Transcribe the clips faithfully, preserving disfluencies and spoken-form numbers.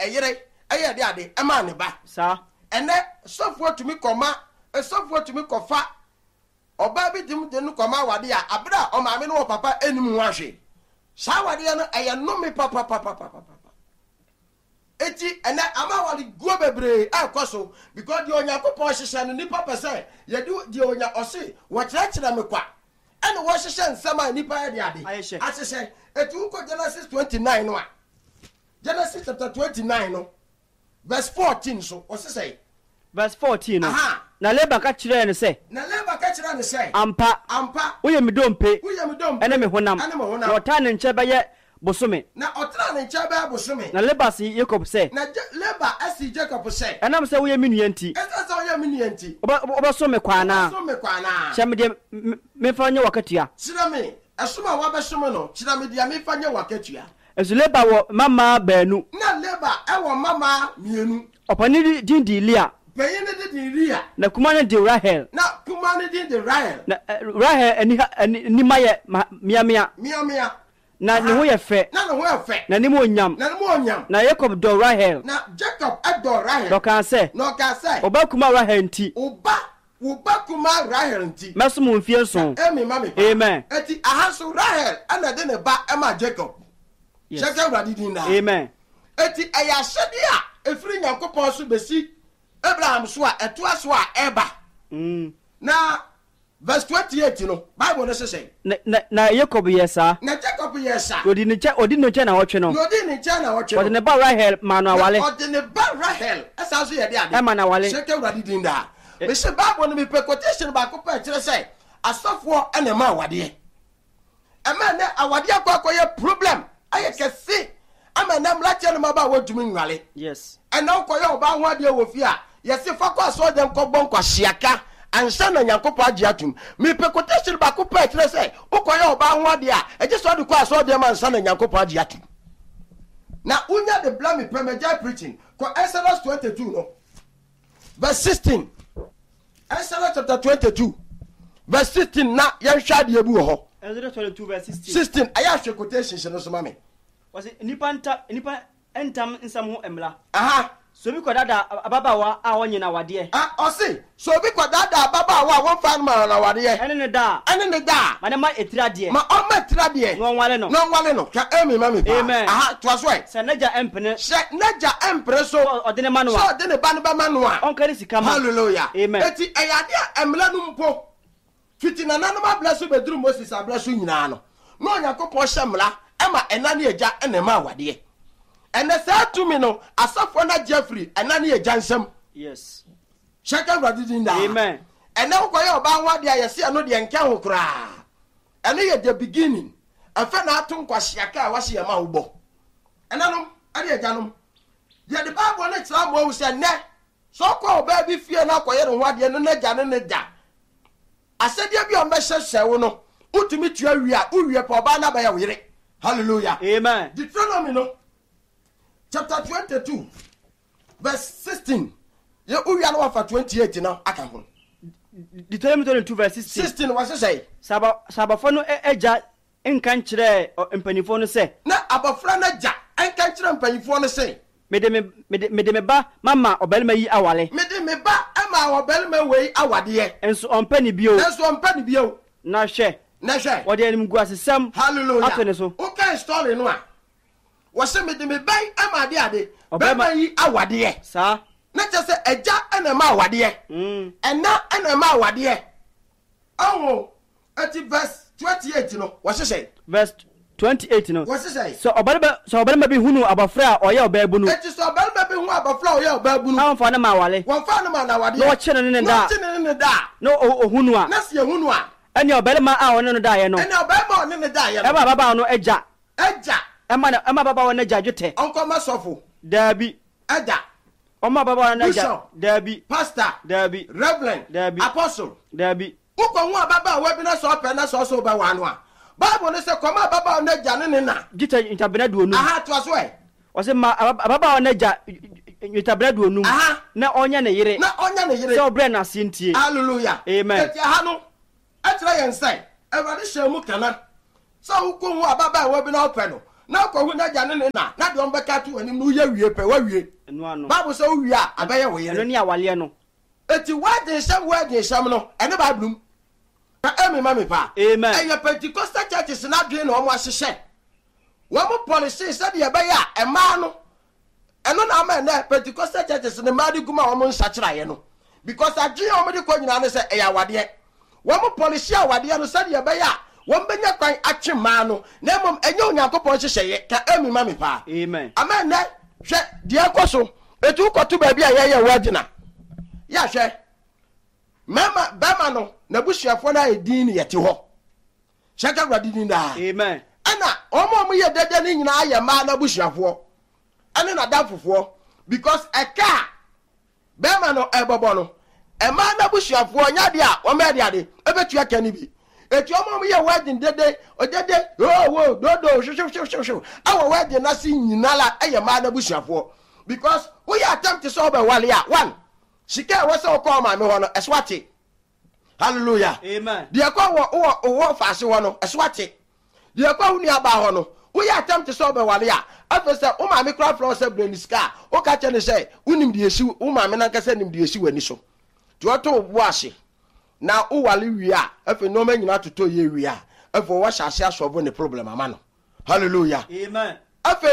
eyere eye de ade e ma ne ba sa ene sofo tumi koma sofo tumi kofa oba bi dim de no koma wade a abra o ma me no papa enim ho ahwe sa wade no eye no me papa papa papa eti ene ama wade go bebre akoso because the onyakopo hihye no nipa pese ye do the onya ose wo kyerɛkyerɛ me kwa ene wo hihye nsama nipa ya de ade ahihye eti uko Genesis twenty-nine no a Genesis chapter twenty-nine no verse fourteen so o say verse fourteen no na Laban ka kyerɛ ne sɛ na Laban ka kyerɛ ne sɛ ampa ampa wo ye me dompe wo ye me dompe ene me honam na ɔta ne nkyɛ bɛyɛ bosome na ɔtra ne nkyɛ bɛyɛ bosome na Laban si Jacob sɛ na Laban asi Jacob sɛ ɛnam sɛ wo ye me nua nti ɛsɛ sɛ wo ye me nua nti ɔbɛsome kwana ɔbɛsome kwana hyɛ me de me fa nyɛ wakatua kyerɛ me ɛsoma wa bɛsome no kyerɛ me de me fa nyɛ wakatua ɛso Laban wɔ mama baanu na Laban ɛwɔ mama mienu ɔpani din di Lia Payne de di Lia na kuma ne di Rahel na kuma ne di Rahel na Rahel ani ani mayɛ mia mia mia mia na ne ho yɛ fɛ na ne ho yɛ fɛ na ne mo onyam na ne mo onyam na Jacob dɔ Rahel na Jacob adɔ Rahel dɔka sɛ na ɔka sɛ ɔba kuma Rahel nti ɔba ɔba kuma Rahel nti mɛso mo mfie nson emi mami amen eti ahaso Rahel ana de ne ba ema Jacob Jacob radidi na amen eti ɛyɛ ahyɛde a efiri Nyankopɔn so besi Abraham so a ɛtoa so a ɛba mm na verse twenty-eight no Bible no say na na Jacob yɛ saa na Jacob yɛ saa odi ne kyɛ odi ne kyɛ na wɔtwe no odi ne kyɛ na wɔtwe odi ne ba Rahel ma no awale odi ne ba Rahel ɛsa so yɛ de ade ɛma na awale Jacob radidi da me se Bible no me pe quotation ba ko pa kyerɛ sɛ asɔfoɔ ɛna ma awade ɛma na awade akɔ akɔyɛ problem ayɛ kɛse ama na mlache no maba wodumi nwale yes ɛna ukɔyɛ oba ho ade wɔ fi a yɛse fa kɔ so de nkɔbɔ nkɔhyiaka ansa na Nyankopɔ agye atum me pe quotation ba ko pa kyerɛ sɛ ukɔyɛ oba ho ade a ɛgye so de kɔ so de ma ansa na Nyankopɔ agye atum na unya de blame permeja preaching ko Exodus twenty-two no verse sixteen Exodus chapter twenty-two verse sixteen na yɛhwɛ ade ebu hɔ Exodus twenty-two verse sixteen sixteen aya hwɛ quotation no so ma me was nipa nta nipa entam nsam ho emla aha so bi kodada ababawa a wonye na wade ah osi so bi kodada ababawa a won fa na na wade ene ne da ene ne da ma ne ma etira de ma o ma etira de no nwale no no nwale no ka emi ma me pa aha to aso e se naja empene se naja empre so ode ne manu so ode ne ba ne ba manu a on kare sika ma hallelujah amen eti eyade emla no mpo fitina nanu ma bless bedru Moses ablaso nyina no no Yakobɔ hye mla ema enane eja ena ma awade ene sa tumi no asafo na Jeffrey enane eja nsam yes shaka radidi nda amen ene ukoye oba nwade a yesi ano de nka ho kra ene ye the beginning afa na ato nkwahyiaka a wahye ma wobɔ enanom ade ejanom ye the Bible na kira mo se ne so ko oba bi fie na akoye no nwade no na ja ne ne da asede bi o mehye hyewo no utumi tua wi a uwie pa oba na ba ya wire hallelujah amen Deuteronomy no chapter twenty-two verse sixteen ye uwie na wafa twenty-eight na aka ho Deuteronomy twenty-two verse sixteen sixteen was say saba sabafo no eja enka nkyerɛ mpanifo no sɛ na abafra na ja enka nkyerɛ mpanifo no sɛ mede me mede mede me ba mama obelma yi awale mede me ba ama obelma wei awade enso ompa ni bio enso ompa ni bio na hwɛ na hwɛ wode anim gu asesam hallelujah atene so okay story no a wose mede me ban ama de ade obelma yi awade sa na kyɛ sɛ agya ena ma awade mm ena ena ma awade awo at verse twenty-eight no wose sɛ verse twenty-eight no wose sɛ so obalba so obalma bi hunu abafra a ɔyɛ ɔbaabu no eti so obalma bi hu abafra ɔyɛ ɔbaabu no amfa na ma awale wɔn fa no ma na awade na wɔkye ne ne da wɔkye ne ne da na ohunu a na se hunu a ɛne obalma a ɔne no da yɛ no ɛne ɔbɛma ɔne ne da yɛ no ɛma baba no agya agya ɛma na ɛma baba no agya dwetɛ ɔnkɔma sɔfo daabi agya ɔma baba no agya Bishop. daabi pastor daabi reverend Dabi. apostle daabi ukɔ hu ababa wa bi na sɔ pɛ na sɔ so ba wa no a Bible ne se kɔma ababa na agya ne ne na dwetɛ ntabena duonu aha to aso ɛ ɔsɛ ma baba no agya ntabena duonu aha na ɔnya ne yere na ɔnya ne yere sɛ ɔbrɛ na ase ntie hallelujah Amen. eti aha no ɛkyerɛ yɛn sɛ Awurade hyɛ mu kana sɛ ukɔ hu ababa wa bi na ɔpɛ no na ko hu na jane ne na na de on beka to anim no ye wie pe wa wie eno ano Bible say wie a abaye wo eno yere ne awale no eti wade sham wade sham no ene Bible na emi mami pa amen e ya Pentecostal churches na dwe no mo ahyehyɛ wo mo policy say de abaye a ema no eno na ama na Pentecostal churches ne ma de guma wo mo nsakiraye no because adwe o mo de ko nyina ne say e ya wade wo mo policy a wade no say de abaye a won benya kwan atwe ma no na mom enye onyankopɔn hyehyɛ ka emi mami pa amen amen na hwɛ de akoso etu koto ba bia ye ye wagina ya hwɛ mama bama no na busuafo na edin ne yete hɔ shaka gradin da amen ana omo mo ye dede ne nyina aye ma na busuafo ane na dafofo because eka bama no ebobo no e ma na busuafo nya de a o me de ade ebetu aka ni bi etu omo mo ye wagin dede o dede oh wo dodo shu shu shu shu awo wagin na si nyina la aye ma na busuafo because we attempt to solve a wale a one shika we say call ma me ho no eswate hallelujah amen de akwa wo wo fa se ho no eswate de akwa hu ni aba ho no we attempt to solve a wale a afese o ma me cry from say brain ska o ka che ne say unim de esi o ma me na nka say nim de esi wani so to oto wo ase na o wale wi a afi no ma nyina toto ye wi a afi wo hyase asobo ne problem ama no hallelujah amen afi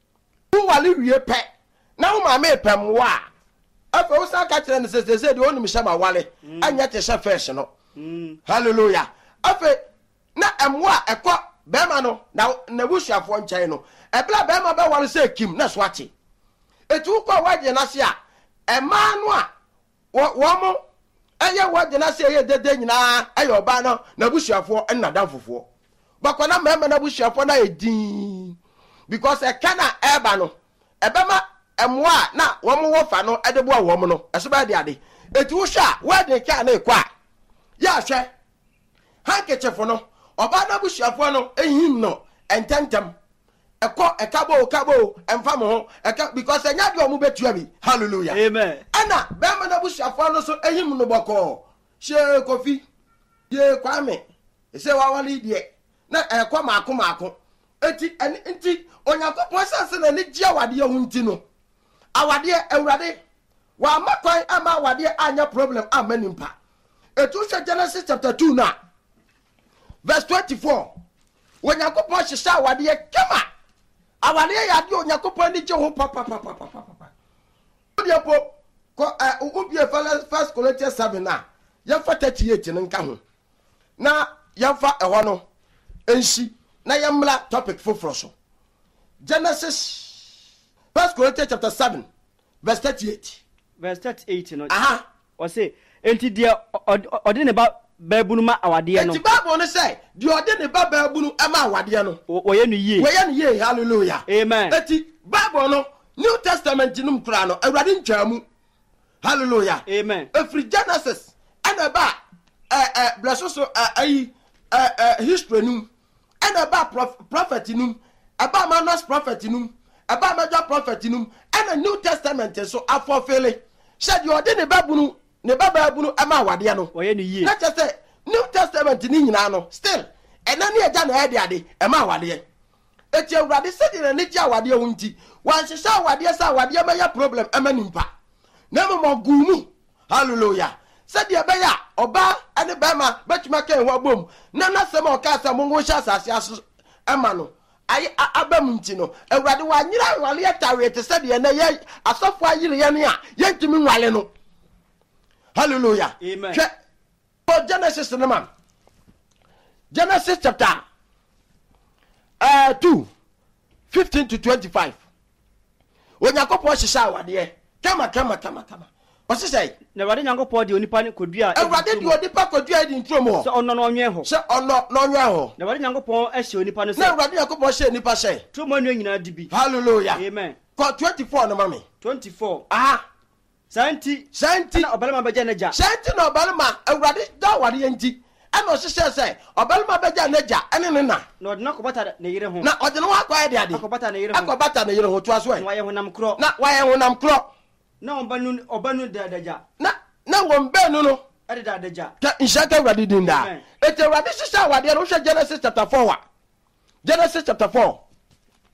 o wale wi pe na wo ma me pem wa afa wo sa ka kire ne sesese de onum hyama wale anya te sha fresh no hallelujah afa na emwa ekọ bema no na na busuafo nkyai no ebla bema ba wale se kim na so ate etu ko waje na se a ema no a wo mo eye waje na se ye dede nyina aye oba no na busuafo na danfofo bakwana mema na busuafo na edin because e kana eba no ebema emwa na wo mo wo fa no edebo a wo mo no eso ba de ade etu hwa we de ka na ekwa ya hwe hankechefo no oba na busuafo no ehim no ententem eko ekabo kabo emfa mo ho eka because enya de o mo betua bi hallelujah amen ana be ma na busuafo no so ehim no boko she kofi ye kwame ese wa wali die na ekwa maako maako enti enti onyankopon sanse na ni gia wade hu nti no awade awurade wa makwan ama awade anya problem amanimpa etu se Genesis chapter two na verse twenty-four onyankopon hyehyɛ awade kema awade ya de onyankopon ni je ho papa papa papa papa odi po ko ubie first Corinthians seven na ya fa thirty-eight ne nka ho na ya fa ehɔ no ensi na ya mla topic foforo so Genesis first Corinthians chapter seven verse thirty-eight verse thirty-eight no aha o say enti de odi ne ba babunu ma awade no enti Bible no say de odi ne ba babunu ama awade no wo ye no yie wo ye no yie hallelujah amen enti Bible no New Testament num kura no awurade ntwamu hallelujah amen every Genesis and ba eh eh bless so eh eh history num and ba prophet num aba manos prophet num aba major prophet num and a New Testament so afofele said you odi ne babunu ne baba bunu ama awade no wo ye no yie na che say New Testament ni nyina no still ena ne eja na ede ade ema awade eti awurade said na ne ji awade ho nti wan hyehyɛ awade sa awade ma ya problem ama nimpa na mo gumu hallelujah said ya be ya oba ane ba ma betuma kan ho abom na na sema o ka sa mo ngo hya asase aso ama no ayi abam nti no awurade wa nyira wale atawe te said ya na ye asofo ayire ye ne a ye ntimi nwale no hallelujah amen for Genesis no man Genesis chapter uh two fifteen to twenty-five onyakopo hyehyɛ awade kama kama kama kama wasi say na wade nyankopɔ de onipa ne kodua awurade de onipa kodua di ntrom ho so ono no onwe ho se ono no onwe ho na wade nyankopɔ ahye onipa no na se awurade nyankopɔ hye onipa hye tromo no nyina dibi hallelujah amen ko twenty-four no mami twenty-four aha santi santi na obalema beja naja santi na obalema awurade da wade nti ana o hyehyɛ say obalema beja naja ene ne na na odna kobata ne yire ho na ɔde no akwa de ade akobata ne yire ho akobata ne yire ho to aso na waye honam kro na waye honam kro na obanu obanu dadaja na na won benu no ade dadaja ka inshaka awurade din da ete awurade hyehyɛ awade no hwɛ Genesis chapter four wa Genesis chapter four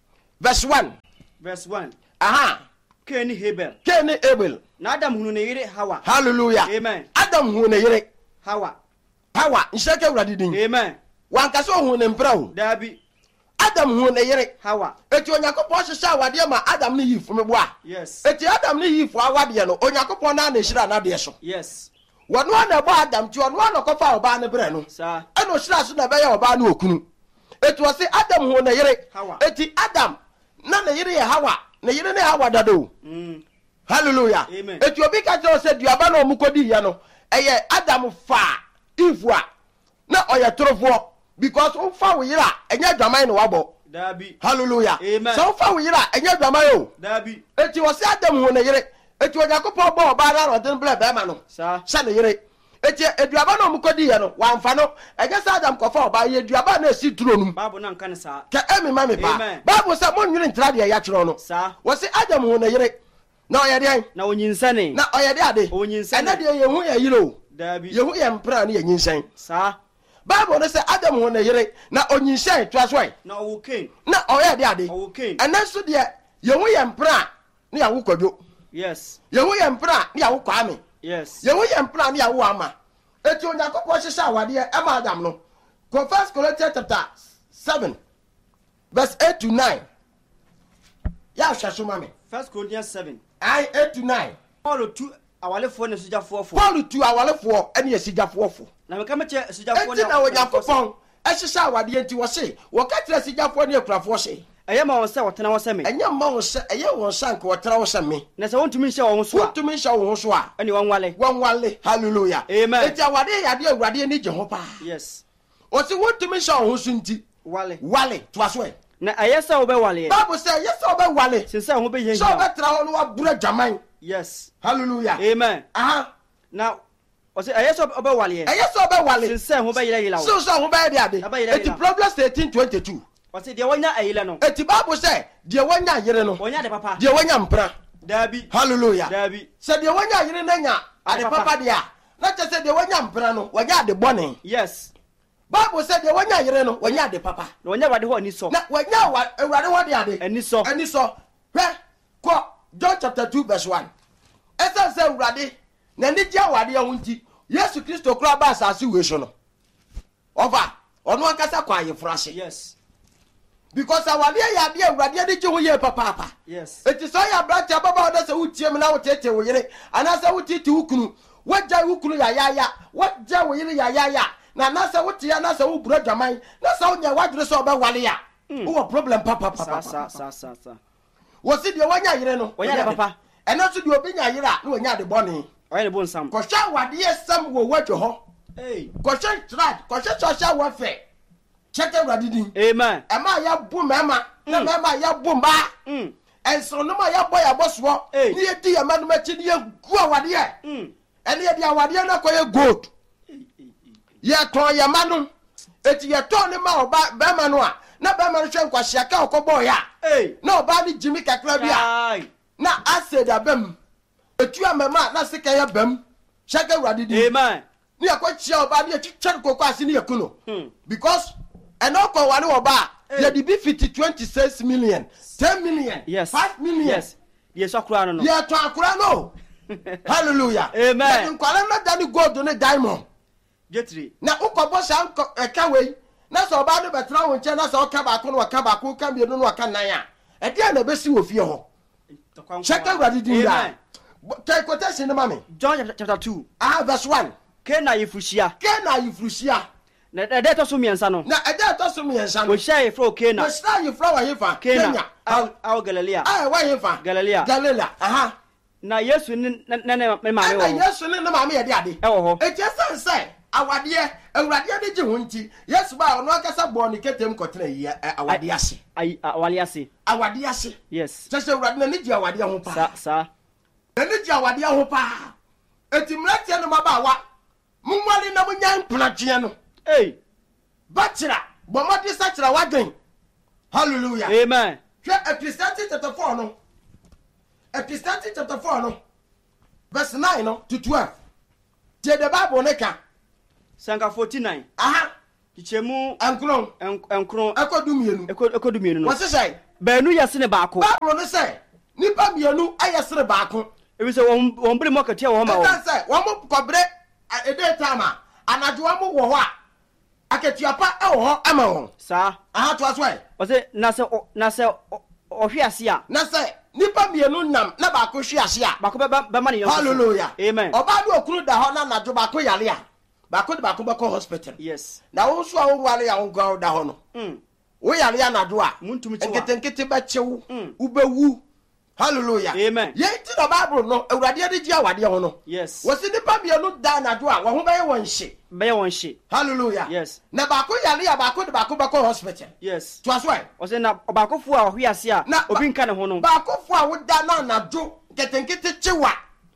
verse one. Verse one. Aha. Cain ni Abel. Cain ni Abel. Na Adam hunu ne yere Hawa. Hallelujah. Amen. Adam hunu ne yere Hawa. Hawa nsheke wurade din. Amen. Wanka so hunu ne mpra o. Dabi. Adam hunu ne yere Hawa. Eti Onyankopon hyehyɛ awade ma Adam ne Eve me boa. Yes. Eti Adam ne Eve awade no Onyankopon na na hyira na de so. Yes. Wɔno na bɔ Adam ti ɔno na kɔfa ɔba ne brɛ no. Sa. Ɛno hyira so na bɛyɛ ɔba ne okunu. Eti wɔ se Adam hunu ne yere. Hawa. Eti Adam na ne yere yɛ Hawa. Ne yere ne Hawa dado. Mm. Hallelujah. Amen. Eti obi ka tell say duaba na omukodi ya no eye Adam fa Eve a na oye torofo because o fa wo yira enye dwaman no wabo. Dabi. Hallelujah. Amen. So fa wo yira enye dwaman o. Dabi. Eti wo se Adam ho na yire eti Onyankopon bo oba na rodin ble be ma no. Sa. Sa na yire eti eduaba na omukodi ya no wamfa no enye sa Adam kofa oba ye duaba na esi turo num. Bible na nka ne sa. Ka emi ma me pa. Amen. Bible say mo nwiri ntra de ya kyero no. Sa. Wo se Adam ho na yire na oyede Na onyinsane. na oyede ade onyinsane. ena de ye hu ya yire o. Dabi. Yehu ye mpra na ye nyinsen. Sa. Bible no say Adam ho na yere na onyinsen to aso ai. Na owo Cain. Na oye de ade. Owo Cain. Ena so de yehu ye mpra na ya wo kwadwo. Yes. Yehu ye mpra na ya wo kwame. Yes. Yehu ye mpra na ya wo ama. Eti Onyankopon hyehyɛ awade e ma Adam no. Go First Corinthians chapter seven verse eight to nine. Ya hwɛ so ma me. First Corinthians seven. Ai eight to nine. Paul tu awalefo ne sujafo fo. Paul tu awalefo ene asigafo fo. Na me ka me che sujafo Eti na Onyankopon ɛhyehyɛ awade enti wɔ se wɔka kyerɛ asigafo ne akurafo se. Ɛyɛ ma wɔn sɛ wɔtena wɔ sɛ me. Ɛnyɛ ma wɔn sɛ ɛyɛ wɔn sɛ nka wɔtena wɔ sɛ me. Na sɛ wɔntumi nhyɛ wɔn so a. Wɔntumi nhyɛ wɔn so a. Ɛne wɔn wale. Wɔn wale. Hallelujah. Amen. Eti awade yade awurade ani gye ho pa. Yes. Wɔsi wɔntumi nhyɛ wɔn so nti. Wale. Wale to aso ɛ. Na ɛyɛ sɛ wo bɛ wale. Bible sɛ ɛyɛ sɛ ɔbɛ wale. Sinsa ho bɛ yɛn. Sɛ ɔbɛtena hɔ no wabura dwaman. Yes. Hallelujah. Amen. Aha. Na ɔsɛ ɛyɛ sɛ ɔbɛ wale. Ɛyɛ sɛ ɔbɛ wale. Sinsa ho bɛ yɛlɛ yɛlɛ wo. Sɛ sɛ ɔho bɛyɛ de ade. Eti Proverbs eighteen twenty-two. Ɔsɛ deɛ wɔnya ayila no. Eti Bible sɛ deɛ wɔnya yere no. Wɔnya de papa. Deɛ wɔnya mpra. Dabi. Hallelujah. Dabi. Sɛ deɛ wɔnya yere na nya ade papa de a. Na kyɛ sɛ deɛ wɔnya mpra no wɔnya ade bɔne. Yes. Bible said the one yere no wɔnya ade papa. Na wɔnya wade hɔ ani sɔ. Na wɔnya wa awurade hɔ de ade. Ani sɔ. Ani sɔ. Hwɛ kɔ John chapter two verse one. Ɛsɛ sɛ awurade na ni gye awade ho nti Yesu Kristo kura ba asase we so no. Ɔfa ɔno ankasa kɔ ayeforo ase. Yes. Because awade yɛ ade awurade de gye ho yɛ papa papa. Yes. Eti sɛ yɛ abrante baba ɔda sɛ wotie me na wotete wo yere anasa wotete wo kunu wagya wo kunu ya ya ya wagya wo yere ya ya ya na nasa wote ya nasa wo bura dwaman nasa wo nya wadwere so oba wale ya wo problem papa papa sa sa sa sa wo si de wanya yere no wonya de papa eno so de obi nya yere a na wonya de bone oye de bon sam ko hwa wade yesam wo wadwo ho eh ko hwa trad ko hwa social warfare cheke wade din amen e ma ya bu mema na mema ya bu mba mm enso no ma ya boy aboso ni ye di ya manu ma chi ni ye gu awade ye mm ene ye di awade na ko ye gold ye ton ye manu eti ye ton ni ma oba be manu a na be manu hwe nkwahia ka okobo ya eh na oba ni jimi kakra bia na acid abem etu amema na sika ya bem shaka wurade di amen ni akwachia oba ni etwetwe kokko ase ni yakuno because enoko wale oba ye di be fifty twenty-six million ten million yes five million yes yes akura no ye to akura no hallelujah amen nkwale na dani gold ne diamond jetri na ukobo sha eka wei na so oba no betra wo nche na so ka ba ko no ka ba ko ka bi no no ka nan a e dia na besi wo fie ho check out what did that take quotation no mama John chapter two ah verse one ke na yifushia ke na yifushia na de to so miensa no na e de to so miensa no wo share fro ke na wo share fro wa yifa Kenya au Galilea ah wa yifa Galilea Galilea aha na Yesu ne ne ne mama wo na Yesu ne ne mama ye de ade e wo ho e je sense awade awurade de gye ho nti Yesu ba ono akasa bo ni ketem kotena yi awade ase ai awale ase awade ase yes sese awurade na ni gye awade ho pa sa sa na ni gye awade ho pa eti mratie no mabawa mumwali na munyan plantie no eh bachira bomodi sachira wadwen hallelujah amen hwe Ecclesiastes chapter four no Ecclesiastes chapter four no verse nine no to twelve tie the Bible ne ka sanka forty-nine aha kichemu enkron enkron ekodumienu ekodumienu no wose say banu yasene baako Bible no say nipa mienu ayesere baako ebi se won won bere mo katia wo ma wo say won mo kobre e dey time anajo mo wo ho a aketiapa e wo ho ama won sa aha to aso e o se na se na se o hwe ase a na say nipa mienu nam na baako hwe ase a baako be be ma ne yo hallelujah amen oba do okunu da ho na anajo baako yale a baako de baako be ko hospital yes na wo so a wo wale ya wo gwa da ho no mm wo yale ya anajo a muntum ti wa nkete nkete ba chewu ubewu hallelujah amen ye ti na Bible no awurade de ji awade ho no yes wo se nipa mienu da anajo a wo ho be ye won hye be ye won hye hallelujah yes na baako yale ya baako de baako be ko hospital yes to aso ai o se na baako fu a hwe ase a obi nka ne ho no baako fu a wo da na anajo ketenkete chewa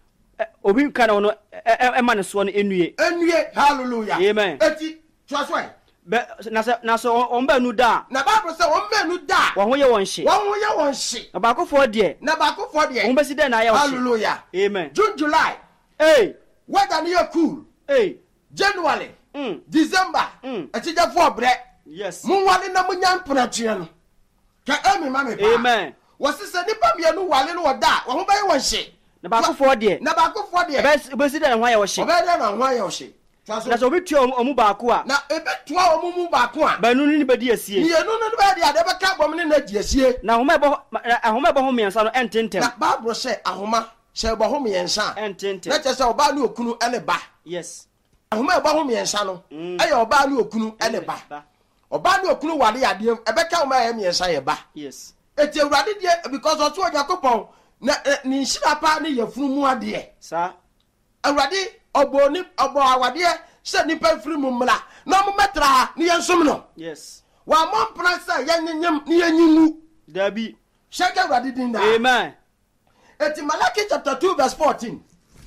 obi nka ne ho no e ma ne so no enue enue hallelujah amen eti to aso ai be na se na so on ba nu da na Bible say won ba nu da wo ho ye won hye won ho ye won hye na baako fu de na baako fu de won be si de na ye won hye hallelujah amen June July hey weather na ye cool hey January mm December mm etija fu obre yes mun wale na munya mpratue no ka emi ma me pa amen wo se se nipa mienu wale no da wo ho ba ye won hye na baako fu de na baako fu de be be si de na ho ye won hye obe de na ho ye won hye na so obi tuo omu baako a na ebe tuo omu mu baako a banu ni be di asie ni enu no be de ade be ka bom ni na di asie na homa ebo ahoma ebo ho miensa no ententem na Bible say ahoma say ebo ho miensa ententem na chese oba ni okunu ene ba yes ahoma ebo ho miensa no aye oba ni okunu ene ba oba ni okunu wale ade ebe ka oma ye miensa ye ba yes eti awurade die because oto Yakobon na ni nhira pa ni yefunu mu ade sa awurade obo ni obo awade se nipa firi mu mla na mo metra ha ni yensom no yes wa mo mpra se yenyem ni yenyimu dabi shaka awurade din da amen eti Malaki chapter two verse fourteen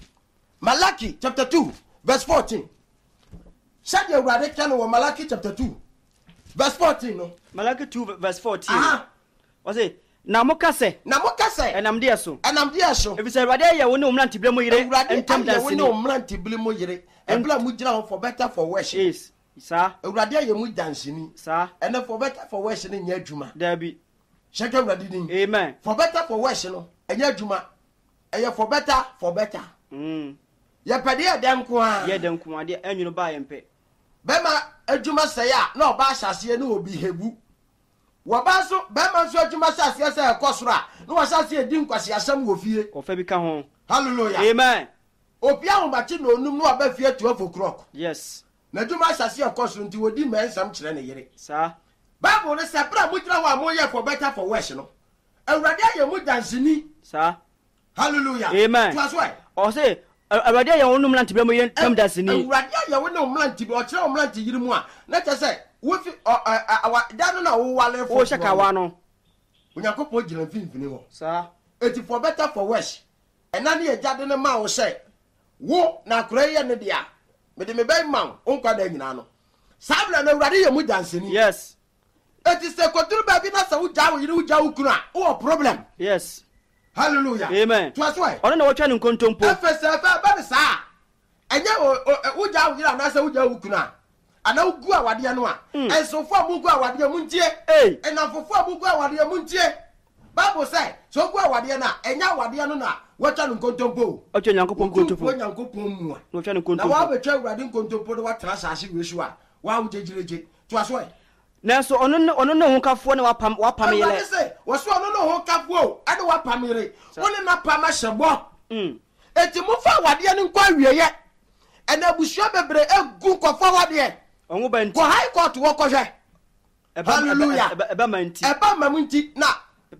Malaki chapter two verse fourteen shaka awurade kan wo Malaki chapter two verse fourteen no Malaki two verse fourteen aha o say na mo kase na mo kase enam de so enam de so e bi say awurade ye wo ne omranti ble mo yire entem da se ni omranti ble mo yire ebla mu gira ho for better for worse yes sa awurade ye mu dansini sa ene for better for worse ni nya adwuma dabi shaka awurade din amen for better for worse no enya adwuma eye for better for better mm ye pede ye dem ko a ye dem ko ade anwunu ba ye mpe bema adwuma sey a na oba asase ne obi hebu waba so bema so adwuma sase sey ekosoro a na wasase edi nkwase asam wo fie o fa bi ka ho hallelujah amen opia ho bachi no onum no aba fie twelve o'clock yes na adwuma sase ekosoro nti wodi mensam kire ne yere sa Bible ne sepra mu jira wa mo ye for better for worse no awurade aye mu dansini sa hallelujah amen twas why o say awurade ye wo no omranti ble mo yire tam dasini awurade aye wo no omranti bi o kire omranti yiri mu a na chese wo fi awa dano na wo wale for o shaka wa no Onyankopon gira mfimfini ho sa eti for better for worse ena ne yade ne ma wo say wo na akora ye ne dia me de me bay man onkwa da nyina no sabla na awurade ye mu dansini yes eti se koduru ba bi na sa wo ja wo yiri wo ja wo kunu a wo problem yes hallelujah amen twas why ono na wo twa ne nkontompo efese fa ba ne sa enye wo ja wo yiri na sa wo ja wo kunu a ana ugu awade no a ensofo amugu awade mu ntie enafofo amugu awade mu ntie Bible say so ugu awade na enya awade no na watwa no nkontompo o twa Nyankopon nkontompo o Nyankopon mu a no twa ne nkontompo na wa betwa awade nkontompo do watra saase wesu a wa wo jejireje to aso e na so ono ono no ho kafo ne wapam wapam yele Bible say wo so ono no ho kafo o ade wapam yele woni na pama hyebo mm eti mo fa awade no nkwa wieye ena busuo bebre egu nkofo awade onwo banti ko high court wo ko hwe hallelujah eba manti eba mamunti na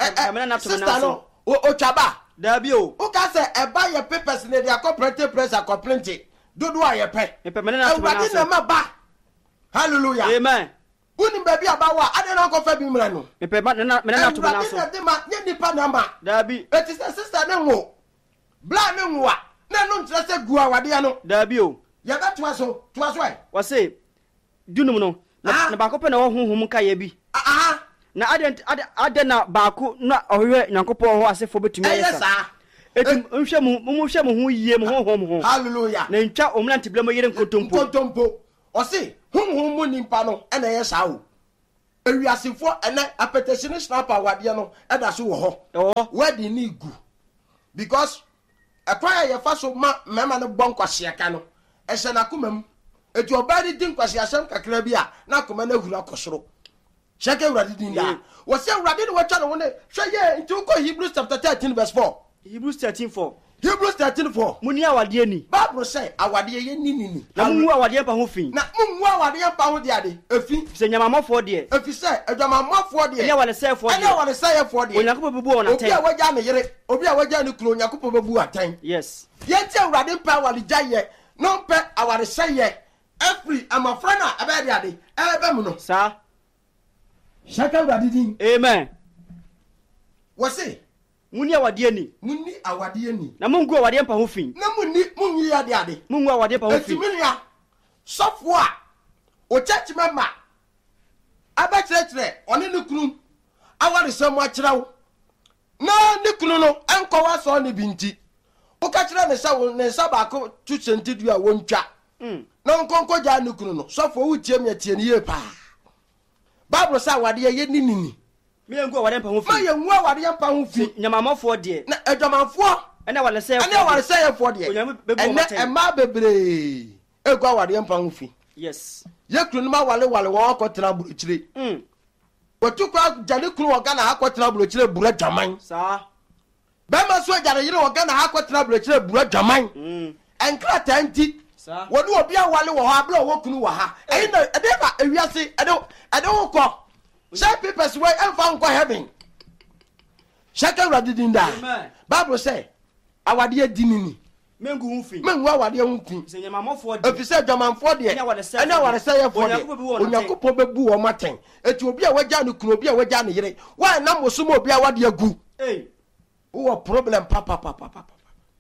sister no o twaba dabi o o ka se eba ye papers ne dia cooperative press a complaint dodo a ye pe epe mena na to na na ma ba hallelujah amen uni baby abawa ade na ko fa bi mra no epe mena na na to na so na de ma nye nipa na ma dabi eti se sister ne wo bla ne wo a na no ntre se gu awade no dabi o ye ba to aso to aso e wa say dunum no na ba ko pe na wo honhom ka ye bi aha na ade ade na baako na ohwe Nyankopon ho asefo betumi ayesa eti nhwe mu mu hwe mu ho yie mu honhom ho hallelujah na ntwa omranti ble mo yire nkontompo nkontompo o se honhom mu nimpa no e na ye saa o ewiasifo ene apetition snapper awade no eda so wo ho oh wedding ni gu because akwaya ye fa so ma mema no bon kwahye ka no ehye na komam eti obadi din kwahye asem kakra bi a na koma na hura kosoro shake urade din da wo se urade ni wo twa no wo ne hwe ye nti ko Hebrews chapter thirteen verse four Hebrews thirteen four Hebrews thirteen four muni awade ni Bible say awade ye ni ni ni na mu awade pa ho fin na mu awade pa ho de ade efi se nyamamofo de efi say adwamamofo de ene wale say for de ene wale say for de onyakopo bebu wona ten obi a waja ne yere obi a waja ne kuro onyakopo bebu atan yes ye ti awade pa awade jaye no pe awade say ye every amafra na aba de ade ebe mu no sa shaka awade din amen wo say muni awade ni muni awade ni na mungu awade pa ho fin na muni munyi ade ade mungu awade pa ho fin etiminia sofo a o church member aba church one ne kunu awade sem a kirawo na ne kunu no enko wa so ne binti o ka kira ne sa wo ne sa ba ko tu sentidu a wontwa mm na nkonko ja ne kunu no sofo wo tie me tie ne ye pa Bible say awade ye ni ni me ngu awade pa ho fin ma ye ngu awade pa ho fin nyamamofo de na adwamanfo ene wale say ene wale say for de ene ema bebre egu awade pa ho fin yes ye kunu ma wale wale wo akotena buruchire mm wotu kwa jale kunu wo Ghana akotena buruchire bura dwaman sa be ma so jare yire wo Ghana akotena buruchire bura dwaman mm enkra tanti sa wonu obi a wale wo ha bla wo kunu wo ha eyi na ede ba ewiase ede ede wo ko say papers wey enfa nko heaven shaka urade din da Bible say awade adinini mengu hu fin mengu awade hu fin se nyamamofo de efise dwamanfo de ene wale say for de onyakopo bebu wo maten eti obi a waja ne kunu obi a waja ne yire wa na mosumo obi a wade agu eh wo problem papa papa papa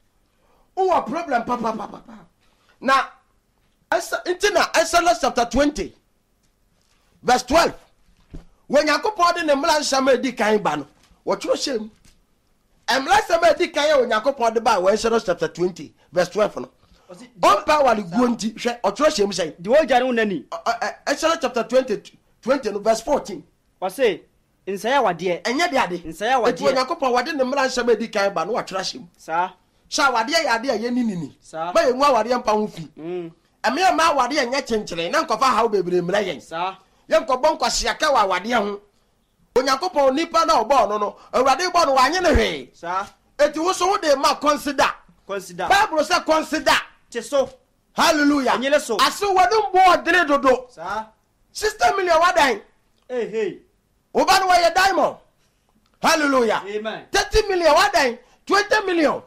wo problem papa papa na asa intina Exodus chapter twenty verse twelve when yakopo de ne mla nsama edi kan ba no wo tworo shem emla nsama edi kan ya when yakopo de ba we Exodus chapter twenty verse twelve no on power le guonti hwe o tworo shem say de wo jare unani Exodus chapter twenty twenty no verse fourteen o say nsaya wade enye de ade nsaya wade eti when yakopo wade ne mla nsama edi kan ba no wo tworo shem sa sha wade ya ade ye ninini sa ba ye nwa wade mpa ho fi mm eme ma wade ye nya chenchire na nkofa hawo bebre mra yen sa ye nkobon kwahye aka wa wade ho onyankopon nipa na obo no no awurade bo no wanye ne hwe sa eti wo so wo de ma consider consider Bible say consider te so hallelujah anyele so aso wode mbo odere dodo sa sixty million wadan eh hey oba no ye diamond hallelujah amen thirty million wadan twenty million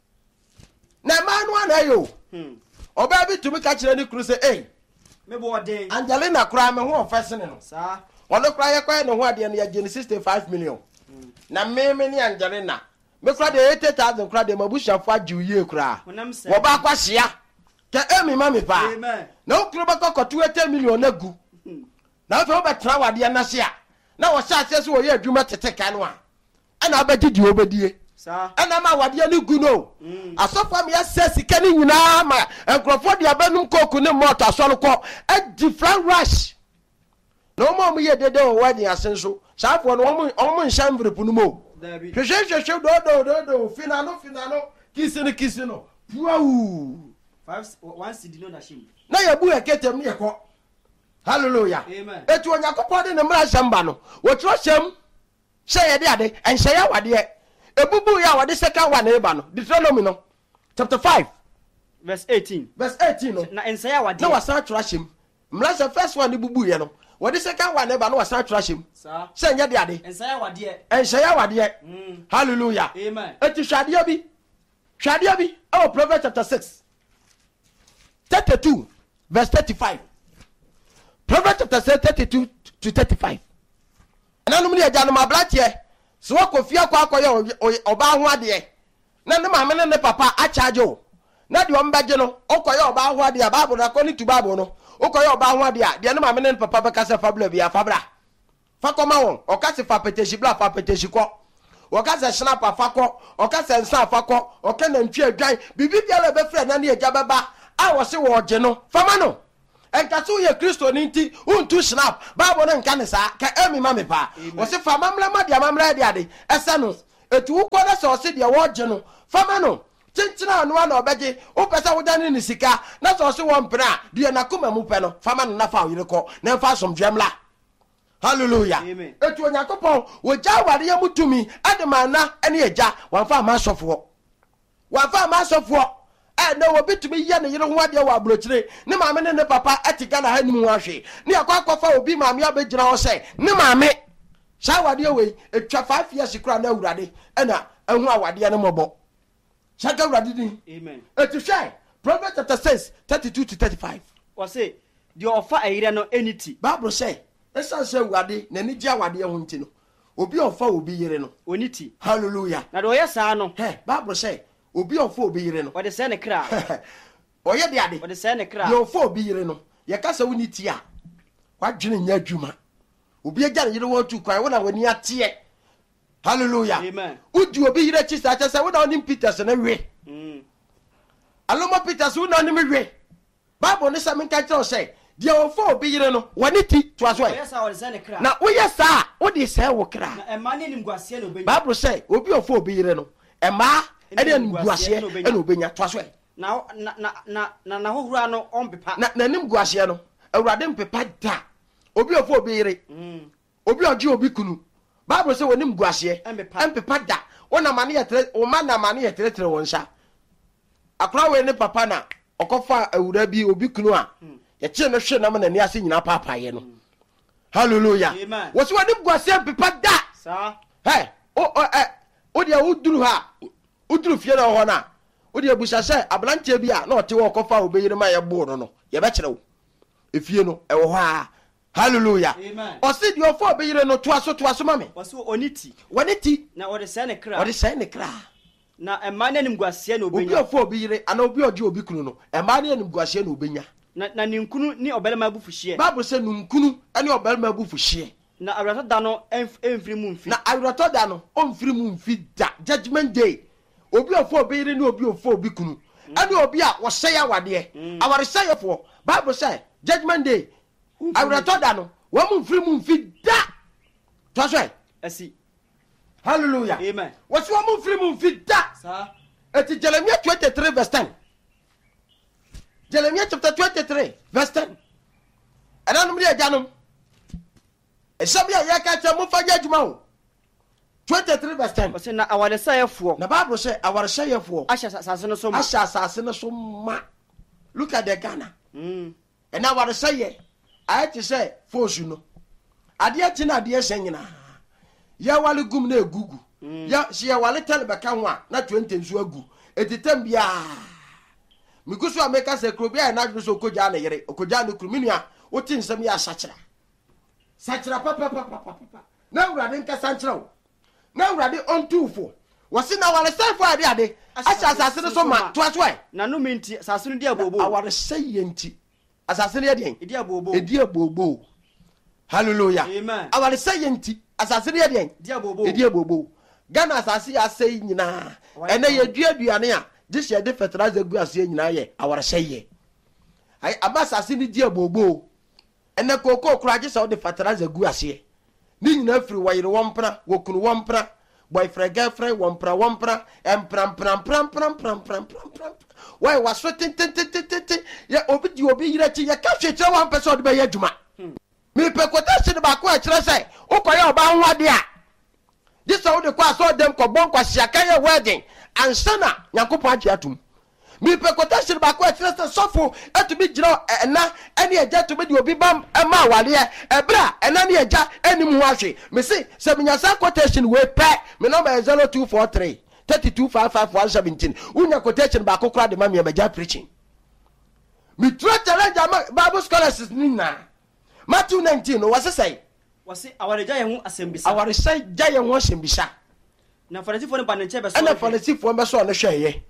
na manu anayo hmm oba bi tumi ka kire ni kru say eh me bo ode Angelina kura me ho ofesene no sa ono kura ye kwa ne ho ade no ya gene sixty-five million na me me ni Angelina me kura de eighty thousand kura de mabushafo ajiuye kura wo ba kwa hia ke emi ma me pa amen na okuru ba kokoto eighty million na gu na fe wo betra wade na hia na wo sha ase so wo ye adwuma teteka no a ana abagidi obedie sa ana ma wade ni gu no asofa me ase sika ni nyina ma enkrofo de abanum koku ne motor asoro ko a different rush no mo mo ye dede o wadi asenso safo no omo omo nshamvre punu mo hwehwehwehwe do do do do finano finano kisino kisino wow five one cd no na shim na yabu eketem ne yeko hallelujah amen etu onyakopo de ne mra shamba no wo tro shem she ye de ade enhye ya wade ebubu ya wade second one e ba no Deuteronomy no chapter five verse eighteen verse eighteen no na ensaya wade na wasa tro shem mra se first one bubu ye no wade second one e ba no wasa tro shem sa she nye de ade ensaya wade enhye ya wade mm hallelujah amen etu hwade bi hwade bi oh Proverbs chapter six thirty-two verse thirty-five Proverbs chapter six thirty-two to thirty-five ananum ne agya no mabratie so wakofia kwa akoye oba ho ade na ne maame ne papa a charge o na de ombaje no okoye oba ho ade Bible na koni tu Bible no okoye oba ho ade de ne maame ne papa be kase fabula bia fabra fa koma won okase fa peteshi bla fa peteshi ko okase snap fa ko okase nsa fa ko okana ntwe adwan bibi bia le be frɛ na ne agya beba a wo se wo gye no fama no enkaso ye Kristo ninti untu snap Bible na nka ne sa ka emi ma me pa wo se fa mamla ma dia mamla dia de ese no etu ukọ na se o se dia wo gye no fama no tintina anu na obeje o pesa wo dane ni sika na se o se wo mpena dia na kuma mu pe no fama no na fa yire ko na fa som dwemla hallelujah etu Onyankopon wo ja ware ya mutumi adema na ene eja wan fa ma sofo wan fa ma sofo eh na wo bitumi ye ne yire ho ade wa abrochire ne maame ne ne papa atika na hanim ho ahwe ne akwa akwafa obi maame abegyina ho se ne maame sha wade we etwa five years kura na awurade ena ehu awade ne mobo shaka awurade din amen etu hwe Proverbs chapter six thirty-two to thirty-five wo se di ofa ayire no enity Bible say esa se awurade na ni gia awade ho nti no obi ofa obi yire no onity hallelujah na do ye saa no he Bible say obi ofa obi yire no wo de se ne kra oye de ade wo de se ne kra ye ofa obi yire no ye ka se unity a wadwene nya adwuma obi agya ne yire wo tu kwan wo na wani ate hallelujah amen udi obi yire chi sa cha se wo na oni Peters na we mm aloma Peters wo na oni me we Bible ne sa men ka kire o se dia ofa obi yire no wani ti to aso yes I will send a crack na wo yes a wo de se wo kra na e ma ne nimguase no benya Bible say obi ofa obi yire no e ma e de nimguase e na obenya to aso na na na na na hohura no ompepa na na nimguase no awurade mpepa da obi ofa obi yire mm obi oji obi kunu Bible say wonim guase empepa da wona mane yetre o ma na mane yetre tre wonsa akra we ne papa na okofa awura bi obi kunu a ye kire no hwe na ma na ni ase nyina papa ye no hallelujah wo so wonim guase empepa da sa he o eh o dia uduru ha uduru fie na ho na o dia busa se ablantie bi a na ote wo okofa obeyire ma ye bo no no ye be kire wo efie no e wo ha hallelujah amen o se di ofo obeyire no to aso to aso mame o se oniti waniti na o de se ne kra o de se ne kra na emane nim guase na obenya obi ofo obeyire ana obi oje obi kunu no emane nim guase na obenya na na ni nkunu ni obelema bufuhie Bible se nu nkunu ani obelema bufuhie na awrato da no emfiri mu mfi na awrato da no omfiri mu mfi da judgment day obi ofo obeyire ni obi ofo obi kunu ani obi a wo sey awade aware seyefo Bible say judgment day awrato da no wo mu mfiri mu mfi da to so asi hallelujah amen wo so mu mfiri mu mfi da sa eti Jeremiah twenty-three verse ten Jeremiah chapter twenty-three verse ten ana no me janum esabia ya ka cha mu faja adwuma o twenty-three verse ten o se na awale sayefo na Bible say aware sayefo asha sase no so ma asha sase no so ma look at the Ghana mm and aware saye I to say force you no ade ati na ade ese nyina ya wale gum na egugu ya si ya wale tele beka ho a na twenty nso agu etitem bia migusu ameka se krobia na dwo so koja na yere okoja no kruminu o tin nsam ya sachira sachira papa papa papa na urade nka sanchira na urade ontufo wose na wale sai fo ade ade acha asase no so ma to aso ai na no menti asase no di abobo aware sai enti asase no ade edi abobo edi abobo hallelujah amen awale sai enti asase no ade edi abobo edi abobo Ghana asase ya sai nyina ene ye duaduane a this year the fertilizer gu ase nyina ye aware sai ye ai abasase ni di abobo ene koko kuraje sa de fertilizer gu ase ni nyina firi wayire wompra wokunu wompra boyfriend girlfriend wompra wompra empram pram pram pram pram pram pram why was so tin tin tin tin ya obi di obi yire ti ya ka hwetire one person de be ya dwuma mi pe quotation ba ko a kire sai ukoye oba ho ade a this how the kwa so dem ko bon kwasia kan ye wedding ansana yakopon age atum mi pe quotation ba ko a kire sai sofo etumi giro na ene eja to be di obi bam e ma wale e bra ena ne eja enim ho ahwe me se se minyasa quotation we pe me number zero two four three thirty-two fifty-five one seventeen unya quotation ba ko kra de ma me eja preaching mi try challenge Bible scholars ni na Matthew nineteen no was say wase aware ja ye ho asembisa aware say ja ye ho asembisa na farisifo ne ba ne nche be so na farisifo be so no hweye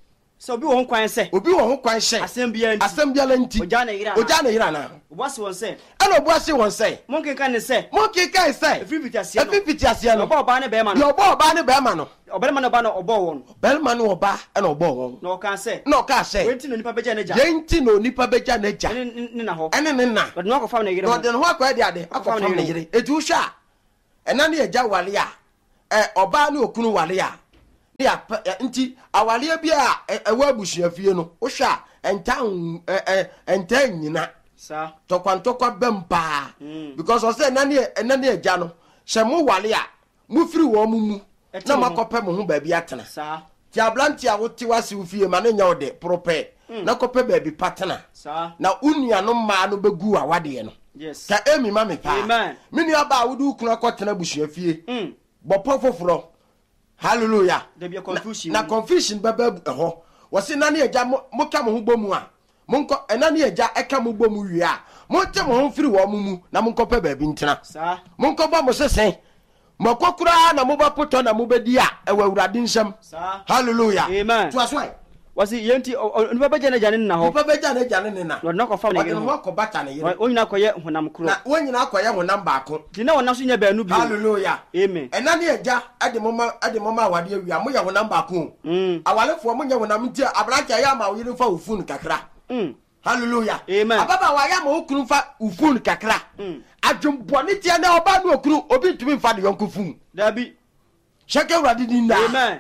So obi wo ho kwan se obi wo ho kwan hye asem bia nti asem bia la nti oja na yira oja na yira na obuase won se ana obuase won se monke kan ne se monke kan se efifiti ase no efifiti ase no oba oba ne be ma no yo oba oba ne be ma no obelma no ba no obo won belma no oba ana obo won no kan se no kan se wenti no nipa beja na ja yenti no nipa beja na ja ne na ho ene ne na but no ko fa na yira no de no akwa de ade akwa fa na yire etu hwa ena ne eja wale a eh oba ne okunu wale a ya nti awale bia ewa abusuafie no wo hwa entan entan nyina sa tokwantokwa bempa because o say na ne na ne eja no hye mo wale a mo firi wo mu mu na makope mo ho ba bi atena sa ti ablanti a wote wase ufie ma ne nya ode prope na kope ba bi patena sa na unua no ma no begu awade no yes ka emi ma me pa amen mini aba wudu kuna kotena busuafie mm bopo foforo hallelujah there be a confusion na, na confusion baba eho wose na ne eja mo ka mo ho bomu a monko ena ne eja eka mo bomu wi a mo te mo ho firi wo mumu na monko pe ba bi ntena sa monko ba mo sesen mo kokura na mo ba poto na mo bedi a ewa urade nsam sa hallelujah amen to aswai wasi yenti nipa beja na jane na ho nipa beja na jane ne na no ko fa na yire ho ko bata na yire onyina koye honam kro na onyina akoye honam baako dina wona so nya baanu bi hallelujah amen ena ne eja ade moma ade moma awade awia mo ye honam baako mm awalefo mo nya honam ntia abranka ya ma wo yire fa ufun kakra mm hallelujah amen ababa wa ya ma okunu fa ufun kakra mm adwumbone tia na oba no okunu obi ntumi mfa de yonko fun dabi sheke urade din na amen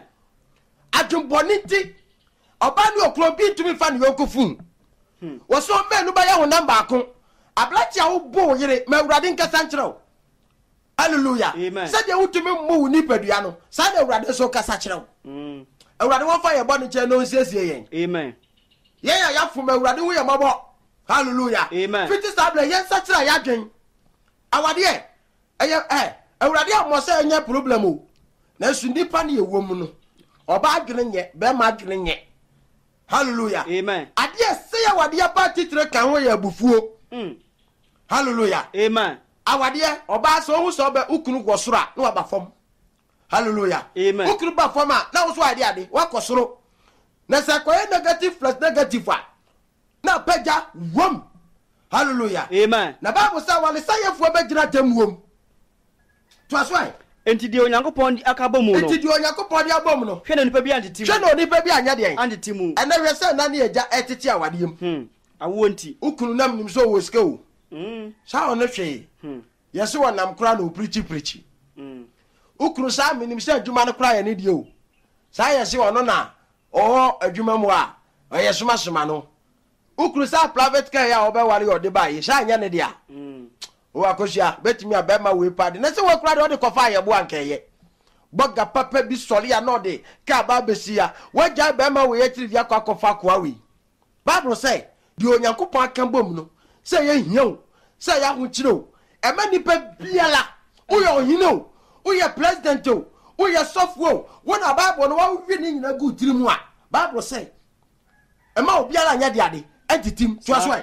adwumbone ti oba no okunu obi ntumi mfa de yonko fun wo so me no ba ya honam baako ablachi a wo bo yire ma urade nkasa nkyerɛw hallelujah se de wutumi mu ni padua no sa de urade so kasa kyerɛw mm urade wo fa ye bo ne kyerɛ no nsiesie yen amen yen ya ya fuma urade wo ye mabo hallelujah amen fifty stable yen sa kyerɛ ya dwen awade e eh urade amo se enya problem o na su nipa ne ewo mu no oba adwene nye be ma adwene nye hallelujah amen ade se ya wade ya pa titire kan ho ya bufuo mm hallelujah amen awade oba so hu so be ukunu gwo soro a na waba fam hallelujah amen ukunu ba fam a na wo so ade ade wa kosoro na se koye negative plus negative a na paja wom hallelujah amen na bible say wale sayefo be gira tamuom to aswai enti di onyankopon akabom no enti di onyankopon di abom no hwe na nipa bi antiti hwe na nipa bi anya de antiti mu ena hwe se na ne eja etiti awadem hm awo nti ukunu nam nim so wo sika o hm sa ono hwe hm yesi wonam kra no preach preach hm ukunu sa minim se adwuma no kra ye ne die o sa yesi ono na o adwuma mu a oyesuma suma no ukunu sa private car ya obeware ode ba ye sa anya ne dia hm o akosia betimi abema we pad na se we kra de ode kofa ye bo ankeye boga papa bi sori ya no de ka ba besia waja bema we ye tiri dia kwa kofa kwa we bible say di onyankopon akambom no se ye hiao se ya hu kiro e ma nipa biala wo ye ohino wo ye president o wo ye software wona bible no wa wi ni nyina gu tiri mu a bible say e ma obiala anya de ade entitim to aso ai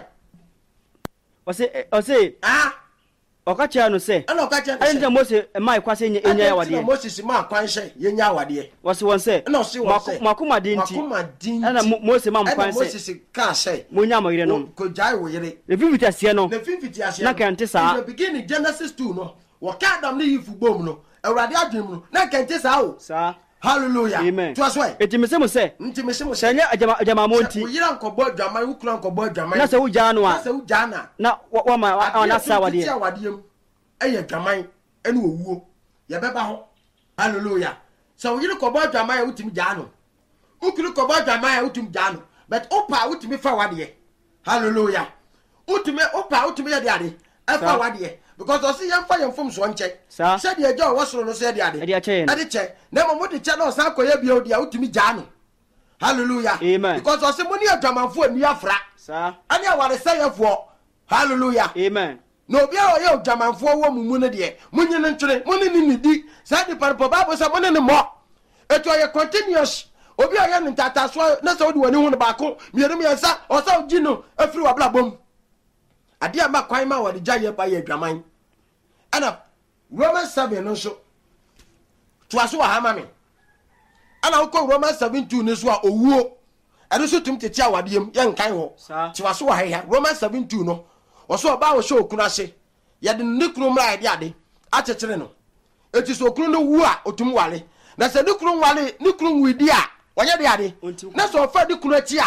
o se o se ah okacha no se ana okacha no se anje mose mai kwase enya enya awade ana moses ma kwanhye yenya awade wose won se ana se won se makoma dinti makoma dinti ana mose ma mkwanse ana moses ka se monya amayire no ko jai wo yire le fifiti asie no le fifiti asie na kante sa the beginning Genesis two no wo ka adam ne yifu bom no awurade adwem no na kante sa o sa hallelujah amen to aswai etimese mo se ntimese mo se senya ajama ajama monti wo yira nkobo adwaman wo kura nkobo adwaman na se wo jano a na se wo jana na wa ma na sa wade eye adwaman ene owuo ye beba ho hallelujah so wo yira nkobo adwaman ya utimi jano ukuru nkobo adwaman ya utimi jano but opa utimi fa wade hallelujah utimi opa utimi ya de ade efa wade because osi yam fa yam fom so nche se de eja wo soro no se de ade ade che ade che na mo de che na osa koye bia odi a utimi jano hallelujah amen because osi mo ni adwamanfo ani afra sa ani aware sayefo hallelujah amen no bia o ye adwamanfo wo mumu ne de munyi ne ntwere munni ni nidi sa de parpo bible sa munni ne mo eto ye continuous obi o ye ntata so na sa odi wani hu ne ba ko mienu mi ensa o sa ogi no afiri wa blabom ade ama kwan ma wadi jaye pa ye adwaman ana Romans seven no so to aso wa hama me ana ko Romans seven two ne so a owuo ɛno so tum tete awadiem yɛ nkan ho ti waso wa heya Romans seven two no wɔso ɔba wo show kuna se yɛde ne kunu mra yɛde ade akyekere no eti so kunu no wu a otum wale na sɛ ne kunu wale ne kunu widi a wɔnyɛ de ade na so ɔfa de kunu ati a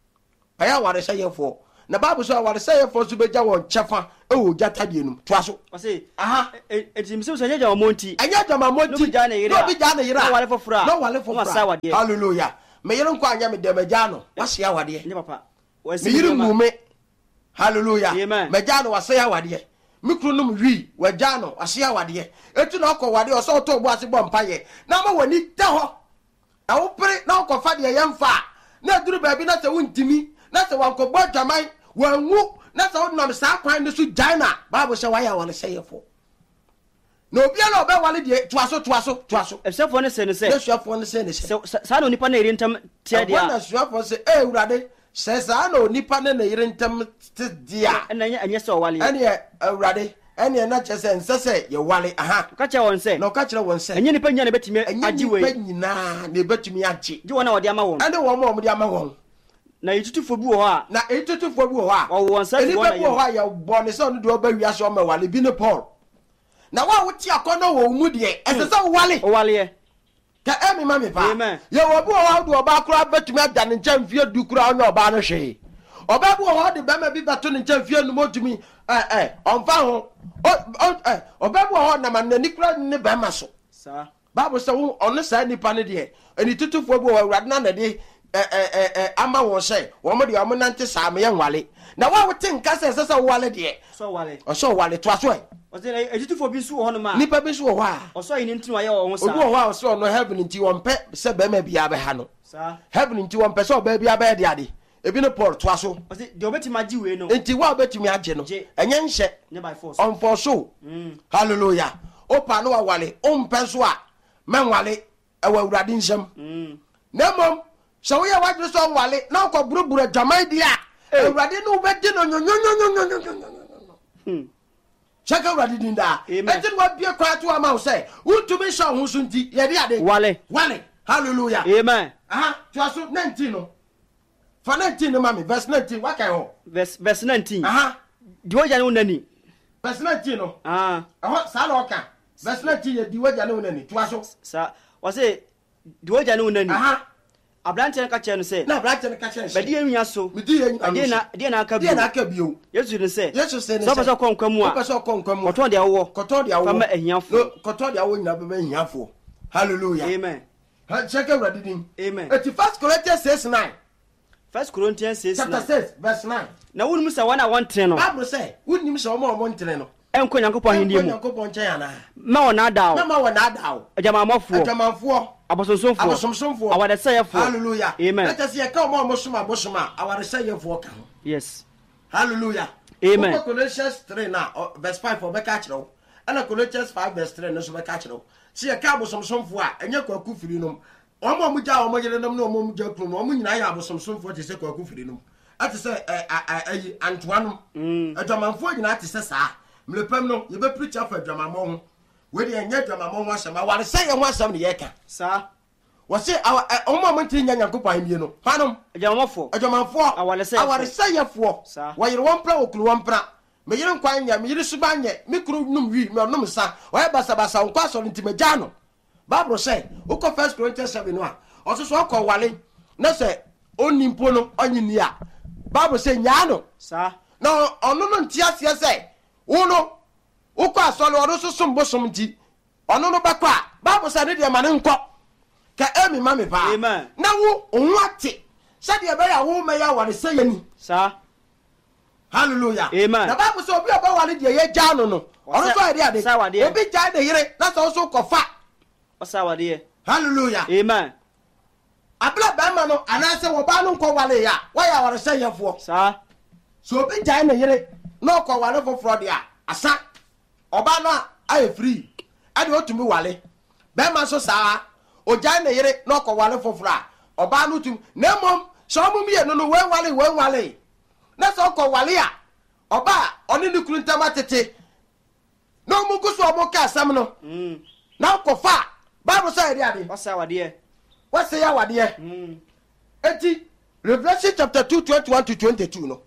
ɛyɛ ware sɛ yɛfo na Bible so ware sɛ yɛfo so beja wɔ kyɛfa ɛwɔ jata die no to aso ɔse aha eti mse so nyɛ monti ɛnyɛ jama monti no bi ja ne yira no wale fofora no wale fofora hallelujah me yere nko anya me demaja no wase awade ne papa me yere ngume hallelujah me ja no wase awade me kru no wi waja no wase awade etu na okọ wade o so to bo ase bo mpaye na ma wani ta ho na wo pere na okọ fa de yemfa na duru ba bi na se wontimi na se wanko bo dwaman wanwu na se wonam sa kwan ne so jaina Bible se waya wale seyefo no bia na obe wale de toaso toaso toaso efsefo ne se ne se efsefo ne se ne se sa na onipa na eri ntam tie dia na suafo se e urade se sa na onipa na eri ntam tie dia na anya se wale ene urade ene na chese nsese ye wale aha ka che won se na ka kire won se enye nipa nya na betimi agi we enye nipa nyina na betimi agi gi wona wode ama won ene won mo mo de ama won na yitutufo bi wo ha na yitutufo bi wo ha o won se bi wona ye wo ha ya bo ne se no de oba wiase o ma wale bi ne Paul na wa wuti akono wo mu de ese se wale wale ka emi ma me pa ye wo bi wo ha do oba kura betumi ada ne ncha mfie du kura onye oba no hwe oba bi wo ha de bema bi bato ne ncha mfie no modumi eh eh onfa ho eh oba bi wo ha na ma ne kura ne bema so sa Bible say wo ono sa nipa ne de eni tutufo bi wo awurade na na de eh eh eh ama wo se wo mo de wo nante sa me ye nwale na wa wo tin ka se se se wale de so wale o so wale to aso e o se ejitufo bi su ho no ma nipa bi su wo ha o so yin ntinu aye wo sa obi wo ha o so no heaven nti wo mpe se be ma bia be ha no sa heaven nti wo mpe se o ba bia be de ade ebi no Paul to aso o se de obeti ma gi we no nti wa obeti mi age no enye nhye ne by force on for so hallelujah o pa no wa wale o mpe so a men wale e wa awurade nsem na mom so we wa dre so wale na ko buruburu adwaman dia awurade no be di no nyonyonyonyonyonyonyo hmm chaka awurade din da etin wa bie kwa to ama wo say utumi sha ho so nti ye de ade wale wale hallelujah amen aha to aso nineteen no for nineteen no mami verse nineteen wa kai ho verse verse nineteen aha di wo jane unani verse nineteen no ah aha sa na oka verse nineteen ye di wo jane unani to aso sa wa say di wo jane unani aha abrante ka che no se na abrante ka che se bedi enwia so bedi enwia de na de na aka bi de na aka bi o yesu ne se yesu se ne so pese kon kwamu a pese kon kwamu koton de awo koton de awo fama ahiafo koton de awo nyina be ahiafo hallelujah amen ha check everybody din amen eti first Corinthians six nine first Corinthians six nine chapter six verse nine na wonu se wana won tre no Bible say wonnim se omo omo ntre no enko nyankopon hindie mu nyankopon nche yana ma wona dawo na ma wona dawo ajamamofo ajamamfo abosonsomfo abosonsomfo awade sayefo hallelujah amen let us hear come omo soma bosoma awade sayefo ka ho yes hallelujah amen Colossians three na verse five for be ka kire wo ana Colossians five verse three no so be ka kire wo se ye ka abosonsomfo a enye kwaku firi no omo mu ja omo yere nom no omo mu ja kru no omo nyina ya abosonsomfo te se kwaku firi no ati se ayi antoanom adwamanfo nyina ati se saa mlepam no ye be preacher for adwamammo ho we de enye adwamammo ho asema ware se ye ho asem ne ye ka saa wo se omo mo nti nya nyankopon hie no hanom adwamamfo adwamamfo awale se aware se ye fo wo yere won pra okuru won pra me yere nkwan nya me yere suba nye me kuru num wi me onum sa wo ye basa basa nkwa so nti me ja no Bible say uko first Corinthians seven no a oso so ko wale na se onimpo no onyini a Bible say nya no sa na ono no ntia sia say wo no uko asole wo so sombo som nti ono no bakwa Bible say ne de ma ne nko ka emi ma me pa na wo onwate sa de be ya wo me ya wale say yani sa hallelujah amen na Bible say obi oba wale de ye ja no no ono so ade ade obi ja de yire na so so kofa osawade hallelujah amen abla ba ma no anase wo ba no nko wale ya wa ya ware se yefo sa so obi jai na yire no ko wale foforo dia asa oba no aye free ade otumi wale ba ma so sa o jai na yire no ko wale foforo a oba no tum na mom so mum ye no no we wale we wale na so ko wale ya oba oni ni kurunta tete no mu guso omo ka asam no mm na ko fa Bible say dia de osawade wase ya wade mm eti Revelation chapter two, twenty-one to twenty-two. No.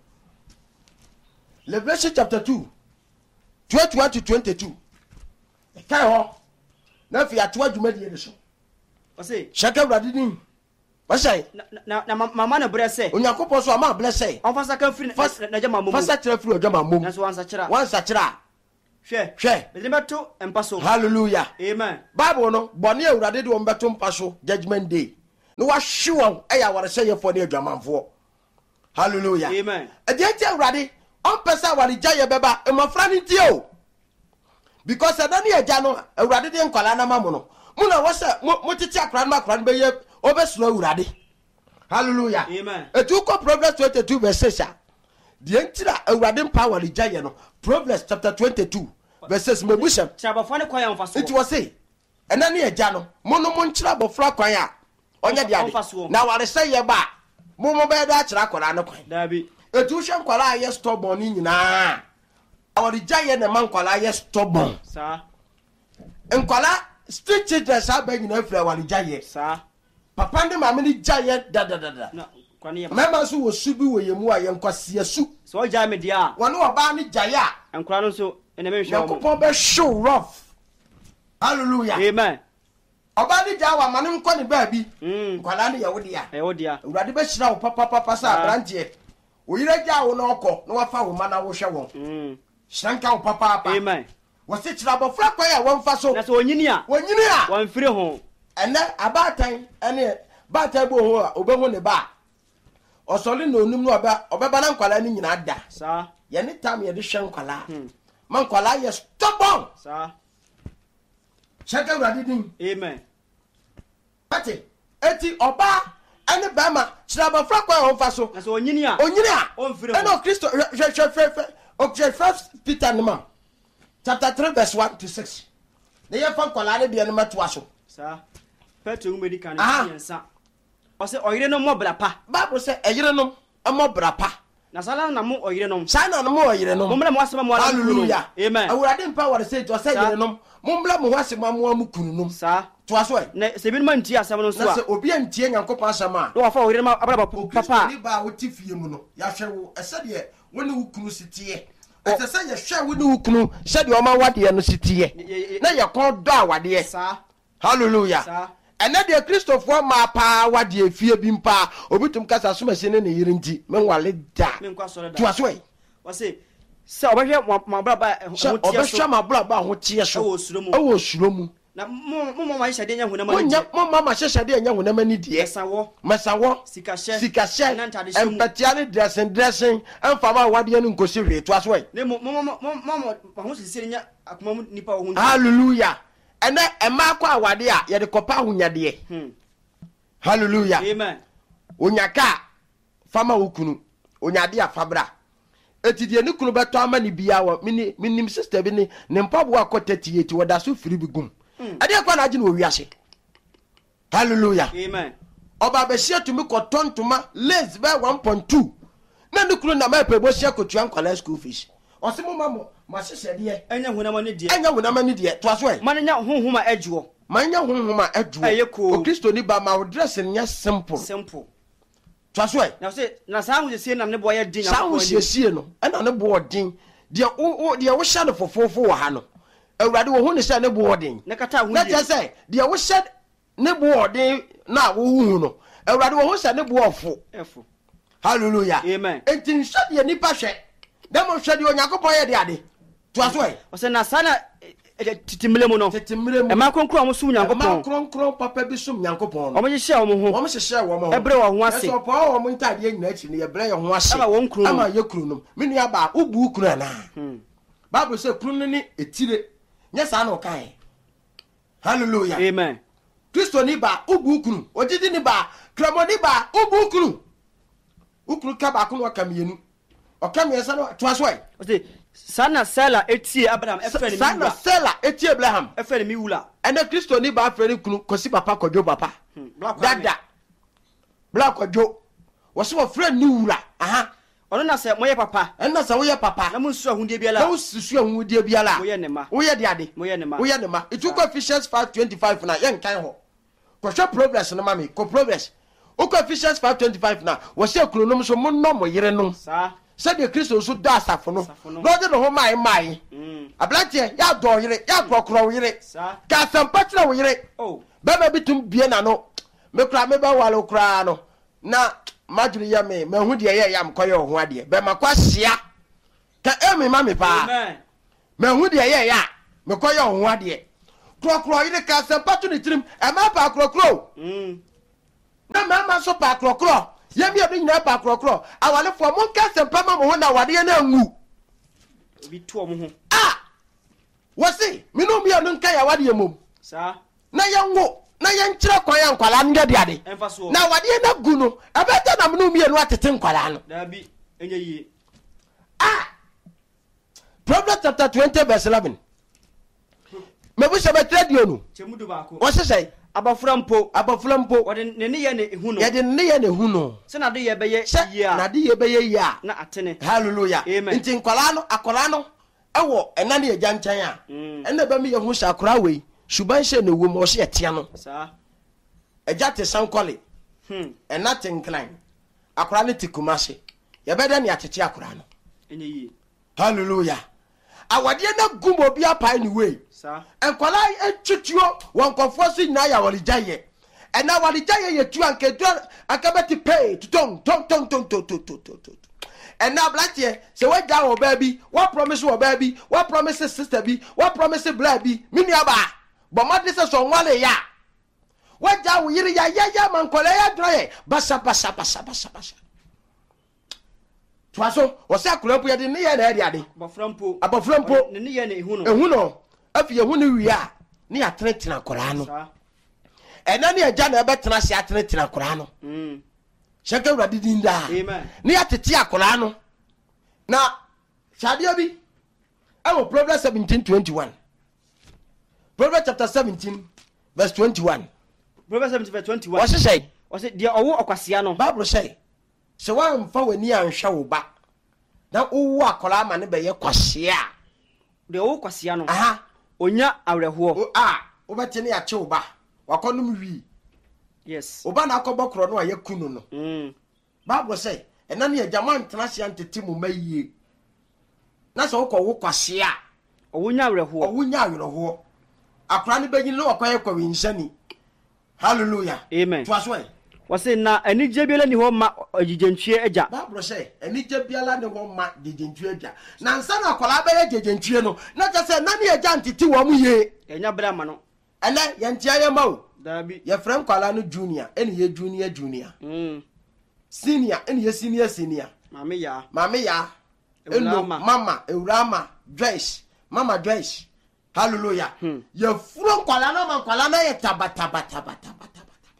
Revelation chapter two, twenty-one to twenty-two. Okay, ho. Now, if you are two, you made the edition. What's it? Shaka Radini. What's say? Now, my man, bless say. On your couple, so I'm a bless say. On first, I can finish first. First, I tell you, Jama Moon. That's one such a one such a share. Share. Remember two and passo. Hallelujah. Amen. Bible no. Bonnie, you ready to umbetum passo judgment day. No, was sure I want to say for the Jama for. Hallelujah. Amen. A dear ready. On person what the Jaya Beba and my friend in Tio. Because I don't hear Jano, a ready in Colana Mamono. Muna was a multi-check grandma cranberry over slow ready. Hallelujah. Amen. A two co Proverbs twenty-two verse six. The entire a ready power the Jayano. Proverbs chapter twenty-two verses Mebusha. It was say. And then here Jano. Mono Munchra bofra kwaya. Onya diadi. Now I say ye ba. Momo be da chira kwala no kwan. Dabi. Etu hwe kwala ye stubborn ni nyina. Our giant and man kwala ye stubborn. Sir. Nkwala street children sa be nyina fra our giant. Sir. Papa ndi mama ni giant da da da da. No. Kwani mama so wo subi wo yemu a ye nkwase su. So o ja me dia. Wonu oba ni jaya. Nkwala no so ene me hwe wo. Yakopon be show rough. Hallelujah. Amen. Oba ni jawa manu nko ni baabi. Mm. Nkwala ni ye wo dia. E wo dia. Urade be hira wo papa papa sa branche. Oyire jawo no oko no wafa wo mana wo hwe won. Mm. Shanka wo papa papa. Amen. Wo se hira bo fra kwa ya wo mfa so. Na so onyini a. Onyini a. Wo mfire ho. Ene abatan ene batan bo ho a obehu ne ba. Osole no onum no oba obeba na nkwala ni nyina da. Sa. Ye ne tam ye de hwe nkwala. Hmm. Man nkwala ye stubborn. Sa. Shanka urade din. Amen. Ati eti oba ene bama chiraba fra kwa ho fa so. Na so onyini a. Onyini a. O mfire ho. Eno Kristo hwe hwe hwe okay, First Peter Nima, chapter three, verse one to six. The year from Colade be animal to us. Sir, Petu medical and son. Or say, or you no more brapa. Bible say, a year no, a more brapa. Nasala no more or you know. Sana no more, you know. Mumla Mwasama, hallelujah. Amen. I would have power to say to say, you know, Mumla Mwasama Mukunum, sir. To us way. Seven months, yes, I will say, Obian Tien and Copasama. No, for him about Papa. Niba would tiff you, Yasha, I said, yeah. When you crucity, as I say, you shall we do cru, said your man what the city. Now you call Dawa, dear sir. Hallelujah, sir. And then the Christopher one my pa, what dear fear bimpa, or bitum casa sumasin in the Yirinti, Menwale da. To us way. What's it? So, I hear my brother, my brother, who tears oh, Shlomu. Na mama isha denya huna mani dia mama mama shesha denya huna mani dia masawo masawo sikashe sikashe empatiale dressing dressing enfama wade anu nkosi hwe to aso e mama mama mama ho sisiri nya akoma nipa ho hallelujah ene ema kwa awade a ye de kopa hunyade hmm hallelujah amen onyaka fama okunu onyade afabra etidie ni kunu beto ama ni bia wo mini minim sister bi ni ne mpabo akota tieti wada so firi bigum ade kwa na gine owiase hallelujah amen oba be share to me ko tontoma les be one point two na nukuru na ma pe bo share ko tuan kwala school fees osimo mamo ma hyehyɛ de enya hunama ne de enya hunama ne de to aso e man nya honhoma adwo man nya honhoma adwo o Kristo ni ba ma dress nya simple simple to aso e na se na sa hu se na ne boy din na ko se sie no na ne boy din de o de wo hye no fofofo wo ha no awurade wo hu ne hye ne boy din ne kata hu na je se de wo hye ne boy din na wo hu no awurade wo hu hye ne boy fo efo hallelujah amen entin hye de nipa hwe dem hwe de onyankopon ye de ade to aso e o se na sana titimile mu no titimile mu e ma kronkron mo su nyankopon ma kronkron papa bi su nyankopon no o mo hye wo mo ho o mo hye wo mo ho ebre wo ho ase so pa wo mo ntade nyina achi ne ye bre ye ho ase ama wo nkru ama ye kru no menu aba ubu kru na hmm bible say kru ni etire nya sa na kai hallelujah amen Kristo ni ba ubu kru ojidi ni ba kramo ni ba ubu kru ukru ka ba kunu akamienu okamiesa no to aso e o se sana sela etie Abraham efere mi sana sela etie Abraham efere mi wula ene Kristo ni ba afere kunu kosi papa kodwo papa dada black kodwo wo se wo frɛ ni wula aha ono na se moye papa ena se wo ye papa na munsu ahundie biala na munsu ahundie biala wo ye ne ma wo ye de ade wo ye ne ma wo ye ne ma itu ko Ephesians five twenty-five na ye nkan ho ko hwe progress no ma me ko progress Oko Ephesians five twenty-five na wo se kunonom so mo no mo yere no sa said the Christ so da asafo no no de no ho mai mai ablante ya do yere ya krokro yere ka sampa tira wo yere oh baba bitum bie na no me kra me ba wale kra no na maduri ya me me hu de ye ya mkoye ho ade be makwa sia ka emi ma me pa amen me hu de ye ya me koye ho ade krokro yere ka sampa tu ni trim e ma pa krokro mm na ma ma so pa krokro ye mi obi nyina pa krokro awale fo mo ka sampa ma mo ho na wade na ngu bi to mo ho ah wasi mi no mi anu nka ya wade mom sa na yango na yankyira kwa ya nkwala ndɛ de ade na wade na gu no abɛta na mno mienu atete nkwala no da bi enye yi ah Proverbs chapter twenty verse eleven mebu se betradio no chemudu ba ko o se sei abafura mpo abafura mpo wode ne ne ye ne hu no ye de ne ye ne hu no se na de ye be ye yi a na de ye be ye yi a na atene hallelujah nti nkwala no akola no ewo ena ne ye gyanchan a ena ba mi ye hu sakora we suban hye ne wo mo se etia no sa eja te sankole hm ena te nklan akora ne tikumase ye beda ne atete akora no enye yi hallelujah awade na gumo bia pai ni we sa enkola etutuo wonkofo si na ya walijaye ena walijaye ye tu anke tu akabati pay tong tong tong tong tong tong tong ena blatie se we ja wo baby what promise wo baby what promise sister bi what promise bla bi mini aba bo made se so nwale ya we ja wo yiri ya ya ya mankola ya droye basa basa basa basa basa twaso wo se akulampu ye de ne ye na ade ade abaframpo abaframpo ne ne ye ne hu no ehu no afi ehu ne wi a ne ya tretina kora no ena ne agya na ebetena se atretina kora no mm shaka urade dinda amen ne ya tete akora no na shadia bi awo Proverbs seventeen twenty-one Proverbs chapter seventeen verse twenty-one Proverbs seventeen verse twenty-one what say o say dia owo okwasea no Bible say se wa mfa wani anhwa wo ba na owu akola ama ne be ye kwasea de owo kwasea no aha onya awreho ah obete ne ya che wo ba wakonum wi yes oba na akobokro no ayekunu no mm Bible say ena ne agama ntena se antete mu mayie na se wokọ wo kwasea owonya awreho owunya awreho akra ne begin no wakoye kwa winshani hallelujah amen twaso e wase na anije biela ni ho ma agigentwie agya Bible say anije biela ni ho ma agigentwie agya na nsa na akola ba ye agigentwie no na ka se na ne agya antete wo mu ye enya bra ma no ene ye ntia ye ma o dabi ye frem kwala no junior ene ye junior junior mm senior ene ye senior senior mame ya mame ya eno mama eurama Joyce mama Joyce hallelujah hmm. ye furo kwala na ma kwala na ye tabata bata bata bata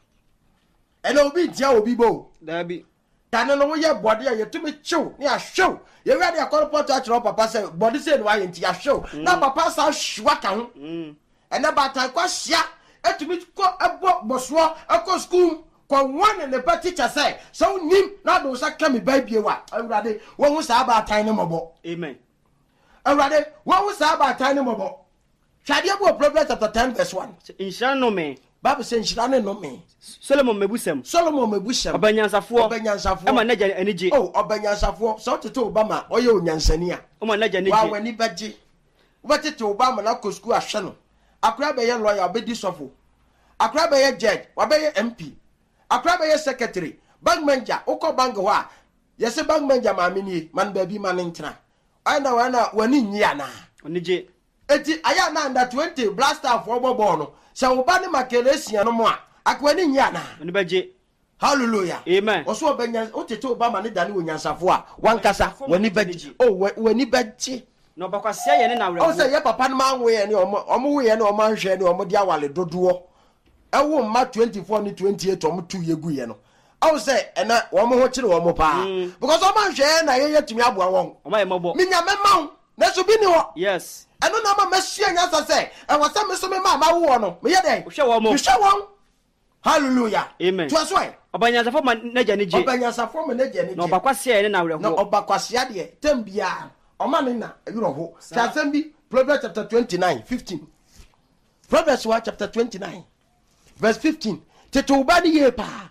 ene obi dia obi bo dabi tane no ye body ye tumi chiw ni a show ye ready akọ report a chiro papa say body say no aye nti a show na papa sa shwa ka ho mm ene bata kwa hia etumi ko ebo boso akọ school ko one ne ba teacher say so nim na do sa ka me ba biewa awurade wo hu sa ba tan ne mobo amen awurade wo hu sa ba tan ne mobo hwade ebo Proverbs chapter ten verse one inshira no me Bible say inshira ne no me Solomon mebusem Solomon mebusem obanyansafo obanyansafo ama naja anije oh obanyansafo so tete Obama oye onyansani a oma naja anije wa wani baje wotete Obama na ko school ahwe no akura be ye lawyer obedi sofo akura be ye judge wa be ye M P akura be ye secretary bank manager uko bank ho a yese bank manager ma amini man ba bi man ntena ana wana wani nyi ana onije eti aya na under twenty blaster for bobo no se oba ne makelesian no mo a akwani nyi ana oni baje hallelujah amen oso obanya otete Obama ne dane onyansafo a wankasa wani baje oh wani baje no bakwasea ye ne na awreho o se ye papa no manwe ye ne omo omo we ye ne omo anhwe ne omo di awale dodowo ewo ma twenty-four ni twenty-eight omo tu yegu ye no o se ena omo ho kire omo pa because omo anhwe na ye yetumi aboa won omo ye mobo minya mema na so bi ni ho yes eno na ma mahia nyansa se e wasa me so me ma ma wo no me ye den hwe wo mo hwe won hallelujah amen to so e obanyansafo ma naja anije obanyansafo ma naja anije no bakwasea ye ne na awreho no obakwasea de tambia Oma nina yuro ho. Tazembi Proverbs chapter twenty-nine fifteen. Proverbs chapter twenty-nine verse fifteen. Teto ubani ye pa.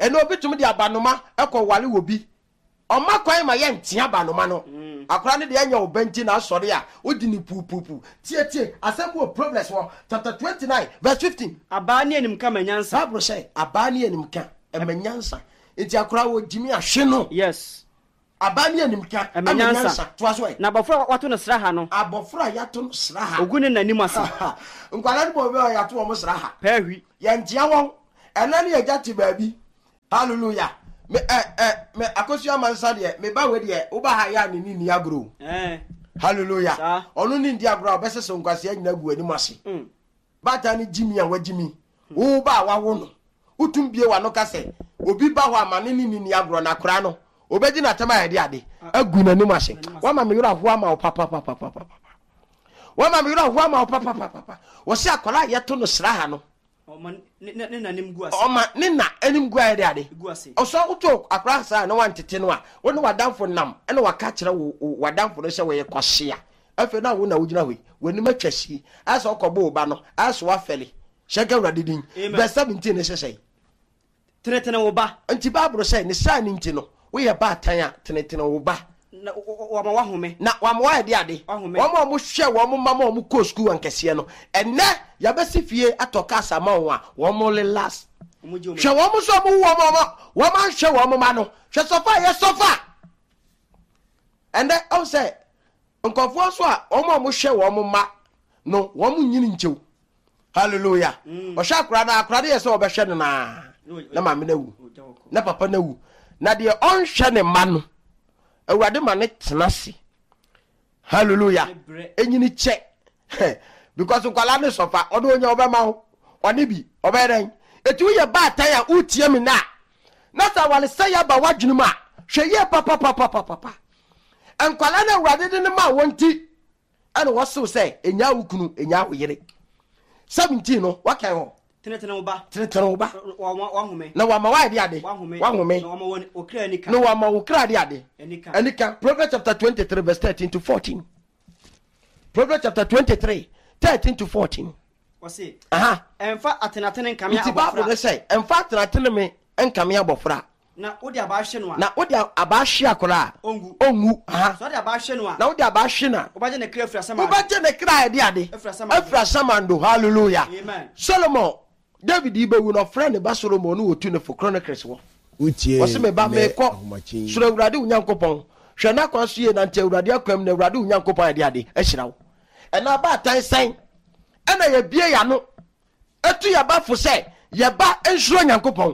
eno obitum de abanoma ekọ wale wobi oma kwan ma ye ntia abanoma no akora ne de anya obanti na asore a odi ni pupupu tie tie asembo problems wo chapter twenty-nine verse fifteen abani enim ka manyansa Bible say abani enim ka emanyansa enti akora wo jimi ahwe no yes abani enim ka emanyansa toaso e na bofra wato no sraha no abofra yato no sraha ogune nanim ase nkwala ne bo be yato wo sraha pahwi ye ntia won ena ne yagati baabi hallelujah me eh eh me akosua mansa de me ba we de wo ba ha ya ni ni agro eh hallelujah onu ni ndi agro obesese nkwase anyina gu ani mase mm bata ni jimi a wajimi wo ba wa wo no utum bie wa no kase obi ba ho amane ni ni agro na kora no obedi na tema ya de ade agu na ni mase wa ma me yura ho ama papa papa papa wa ma me yura ho ama papa papa wo se akola ye to no sraha no Oma ne nanim gu ase. Oma ne na anim gu ayde ade. Gu ase. Oso uto akra sa na wantete no a, wo ne wadamfo nam, e na waka kire wo wadamfo no se wo ye kwhye a. Afi na wo na wo gina hoi, wani matwasi. Asa okobo oba no, asa wa fele. Shega wrade din. Verse seventeen ne sesei. Tenetene wo ba. Anti Bible say ne sa ni nti no, wo ye ba tan a tenetene wo ba. Na wa ma wa home na wa ma wa de ade wa ma mo hwe wa mo ma mo ko school ankese no enne ya besi fie atoka asama wo a wo mo le last hwe wa mo so mo wo mo wa ma hwe wa mo ma no hwe sofa ye sofa ende o say nkofo so a wo mo mo hwe wa mo ma no wo mo nyini nchew hallelujah o sha akra na akra de ye so obehwe no na na ma me na wu na papa na wu na de on hwe ne ma no awurade ma ne tenase hallelujah enyini che because kwala ne sofa odo onya obema ho one bi oberen etu ye ba tan a utie mi na na sa wale say ba wadwunu ma hwe ye papa papa papa en kwala na awurade de ne ma wonti ana wo so say enya wukunu enya wo yere seventeen no wakan ho tenetene wo ba tenetene wo ba wa wa home na wa ma wa de ade wa home na wa ma woni okra nika no wa ma okra de ade enika enika Proverbs chapter twenty-three verse thirteen to fourteen Proverbs chapter twenty-three thirteen to fourteen wase aha emfa atenatene nkamia abofra ti Bible say emfa atenatene me nkamia abofra na odi abahwe no a na odi abahwe akora ongu ongu aha so odi abahwe no a na odi abahwe na obaje ne kra afra sama obaje ne kra de ade afra samando hallelujah amen Solomon David ibewu no friend ba Solomon no otu ne for Chronicles wo utie wose me ba me ko sura awurade unyankopon hwe na kwaso ye na nte awurade akwam na awurade unyankopon ade ade ehira wo ena ba tan san ena ye bie ya no etu ya ba fo se ye ba enhuro nyankopon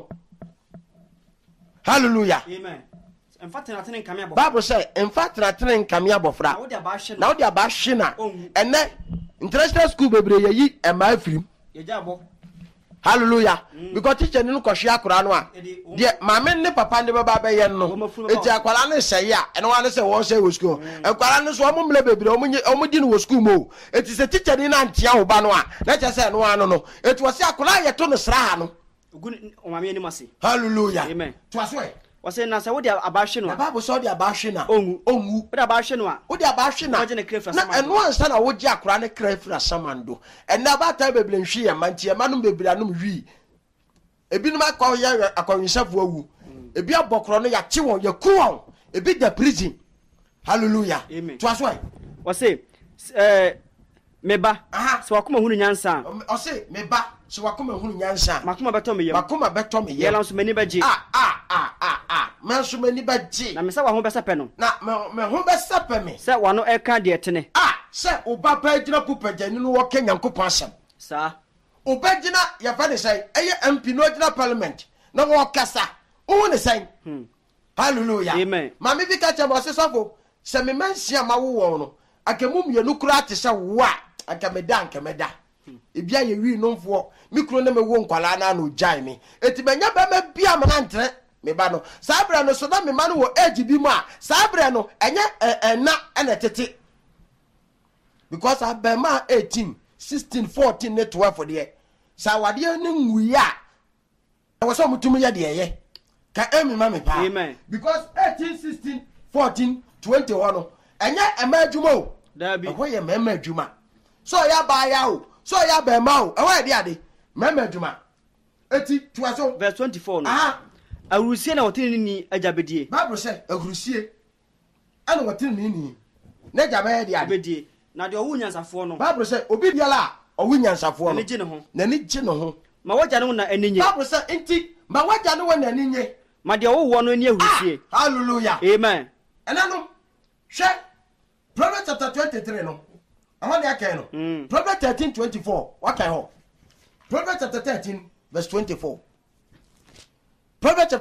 hallelujah amen emfa tenatene nkamia abofra Bible say emfa tenatene nkamia abofra na odi abahwe na odi abahwe na ene international school bebre ye yi ema afirim ye jabo hallelujah mm. because teacher ni no kwhwe akora no a de maame ne papa ne baba ba ye no eti akwala ne sey a ene wa ne sey wo sey wo school akwala ne so o mumle bebre o munye o mudi no wo school mo eti se teacher ni na ntia wo ba no a na che sey no ano no eti wo sey akwala ye to no sra ha no ogun o maame ni mase hallelujah amen to aso e wase na se wodi abahwe no a baba so de abahwe na ongu ongu wodi abahwe no a wodi abahwe na waje ne kra afra na sama eno ansa na woji akwala ne kra afra samando ena ba ta bebre nhwi ye mantie manum bebre anum hwi ebi numa kwa ya akwanyisafo awu ebi abokro no ya che won ya ku won ebi da prison hallelujah to aso ai wase eh meba aha so wakoma hunu nyansa o se meba so wakoma hunu nyansa makoma beto me yem makoma beto me yem yela nso mani baji ah ah ah ah ah manso mani baji na me se wa ho besa pe no na me ho besa pe me se wa no e ka de tene ah se oba pa gina ku pagani no wo kenyankopon asem sa obagina ya fa ne sai eye M P no gina parliament na wo kasa o ne sai hmm hallelujah amen mami bi ka cha bo se sofo se me mansia ma wo wo no akemu mienu kura te se wo a akameda akameda ebia ye wi no mfo mikro na me wo nkwala na no jai me eti benya ba ma bia ma na ntre me ba no sabra no so da me ma no wo age bi mu a sabra no enye ena ena tete because abema eighteen sixteen fourteen ne twelve de sa wade ne nwuya wo so mutum ya de ye ka emi ma me pa amen because eighteen sixteen fourteen twenty one no enye ema adwuma o da bi ho ye mema adwuma so ya ba ya o so ya ba ma o e wa de ade mema adwuma eti to so verse twenty-four no aha awurusie na wotini ni ajabedie Bible say awurusie ana wotini ni na jabe dia bedie na de owu nyansafo no Bible say obi biala owu nyansafo no na gye ne ho na ni gye ne ho ma wagya no na aninye Bible say enti ma wagya no na aninye ma de owu wo no ani awurusie hallelujah amen ena no hwe Proverbs chapter twenty-three no amani akai no Proverbs thirteen twenty-four wakai ho Proverbs chapter thirteen verse twenty-four Proverbs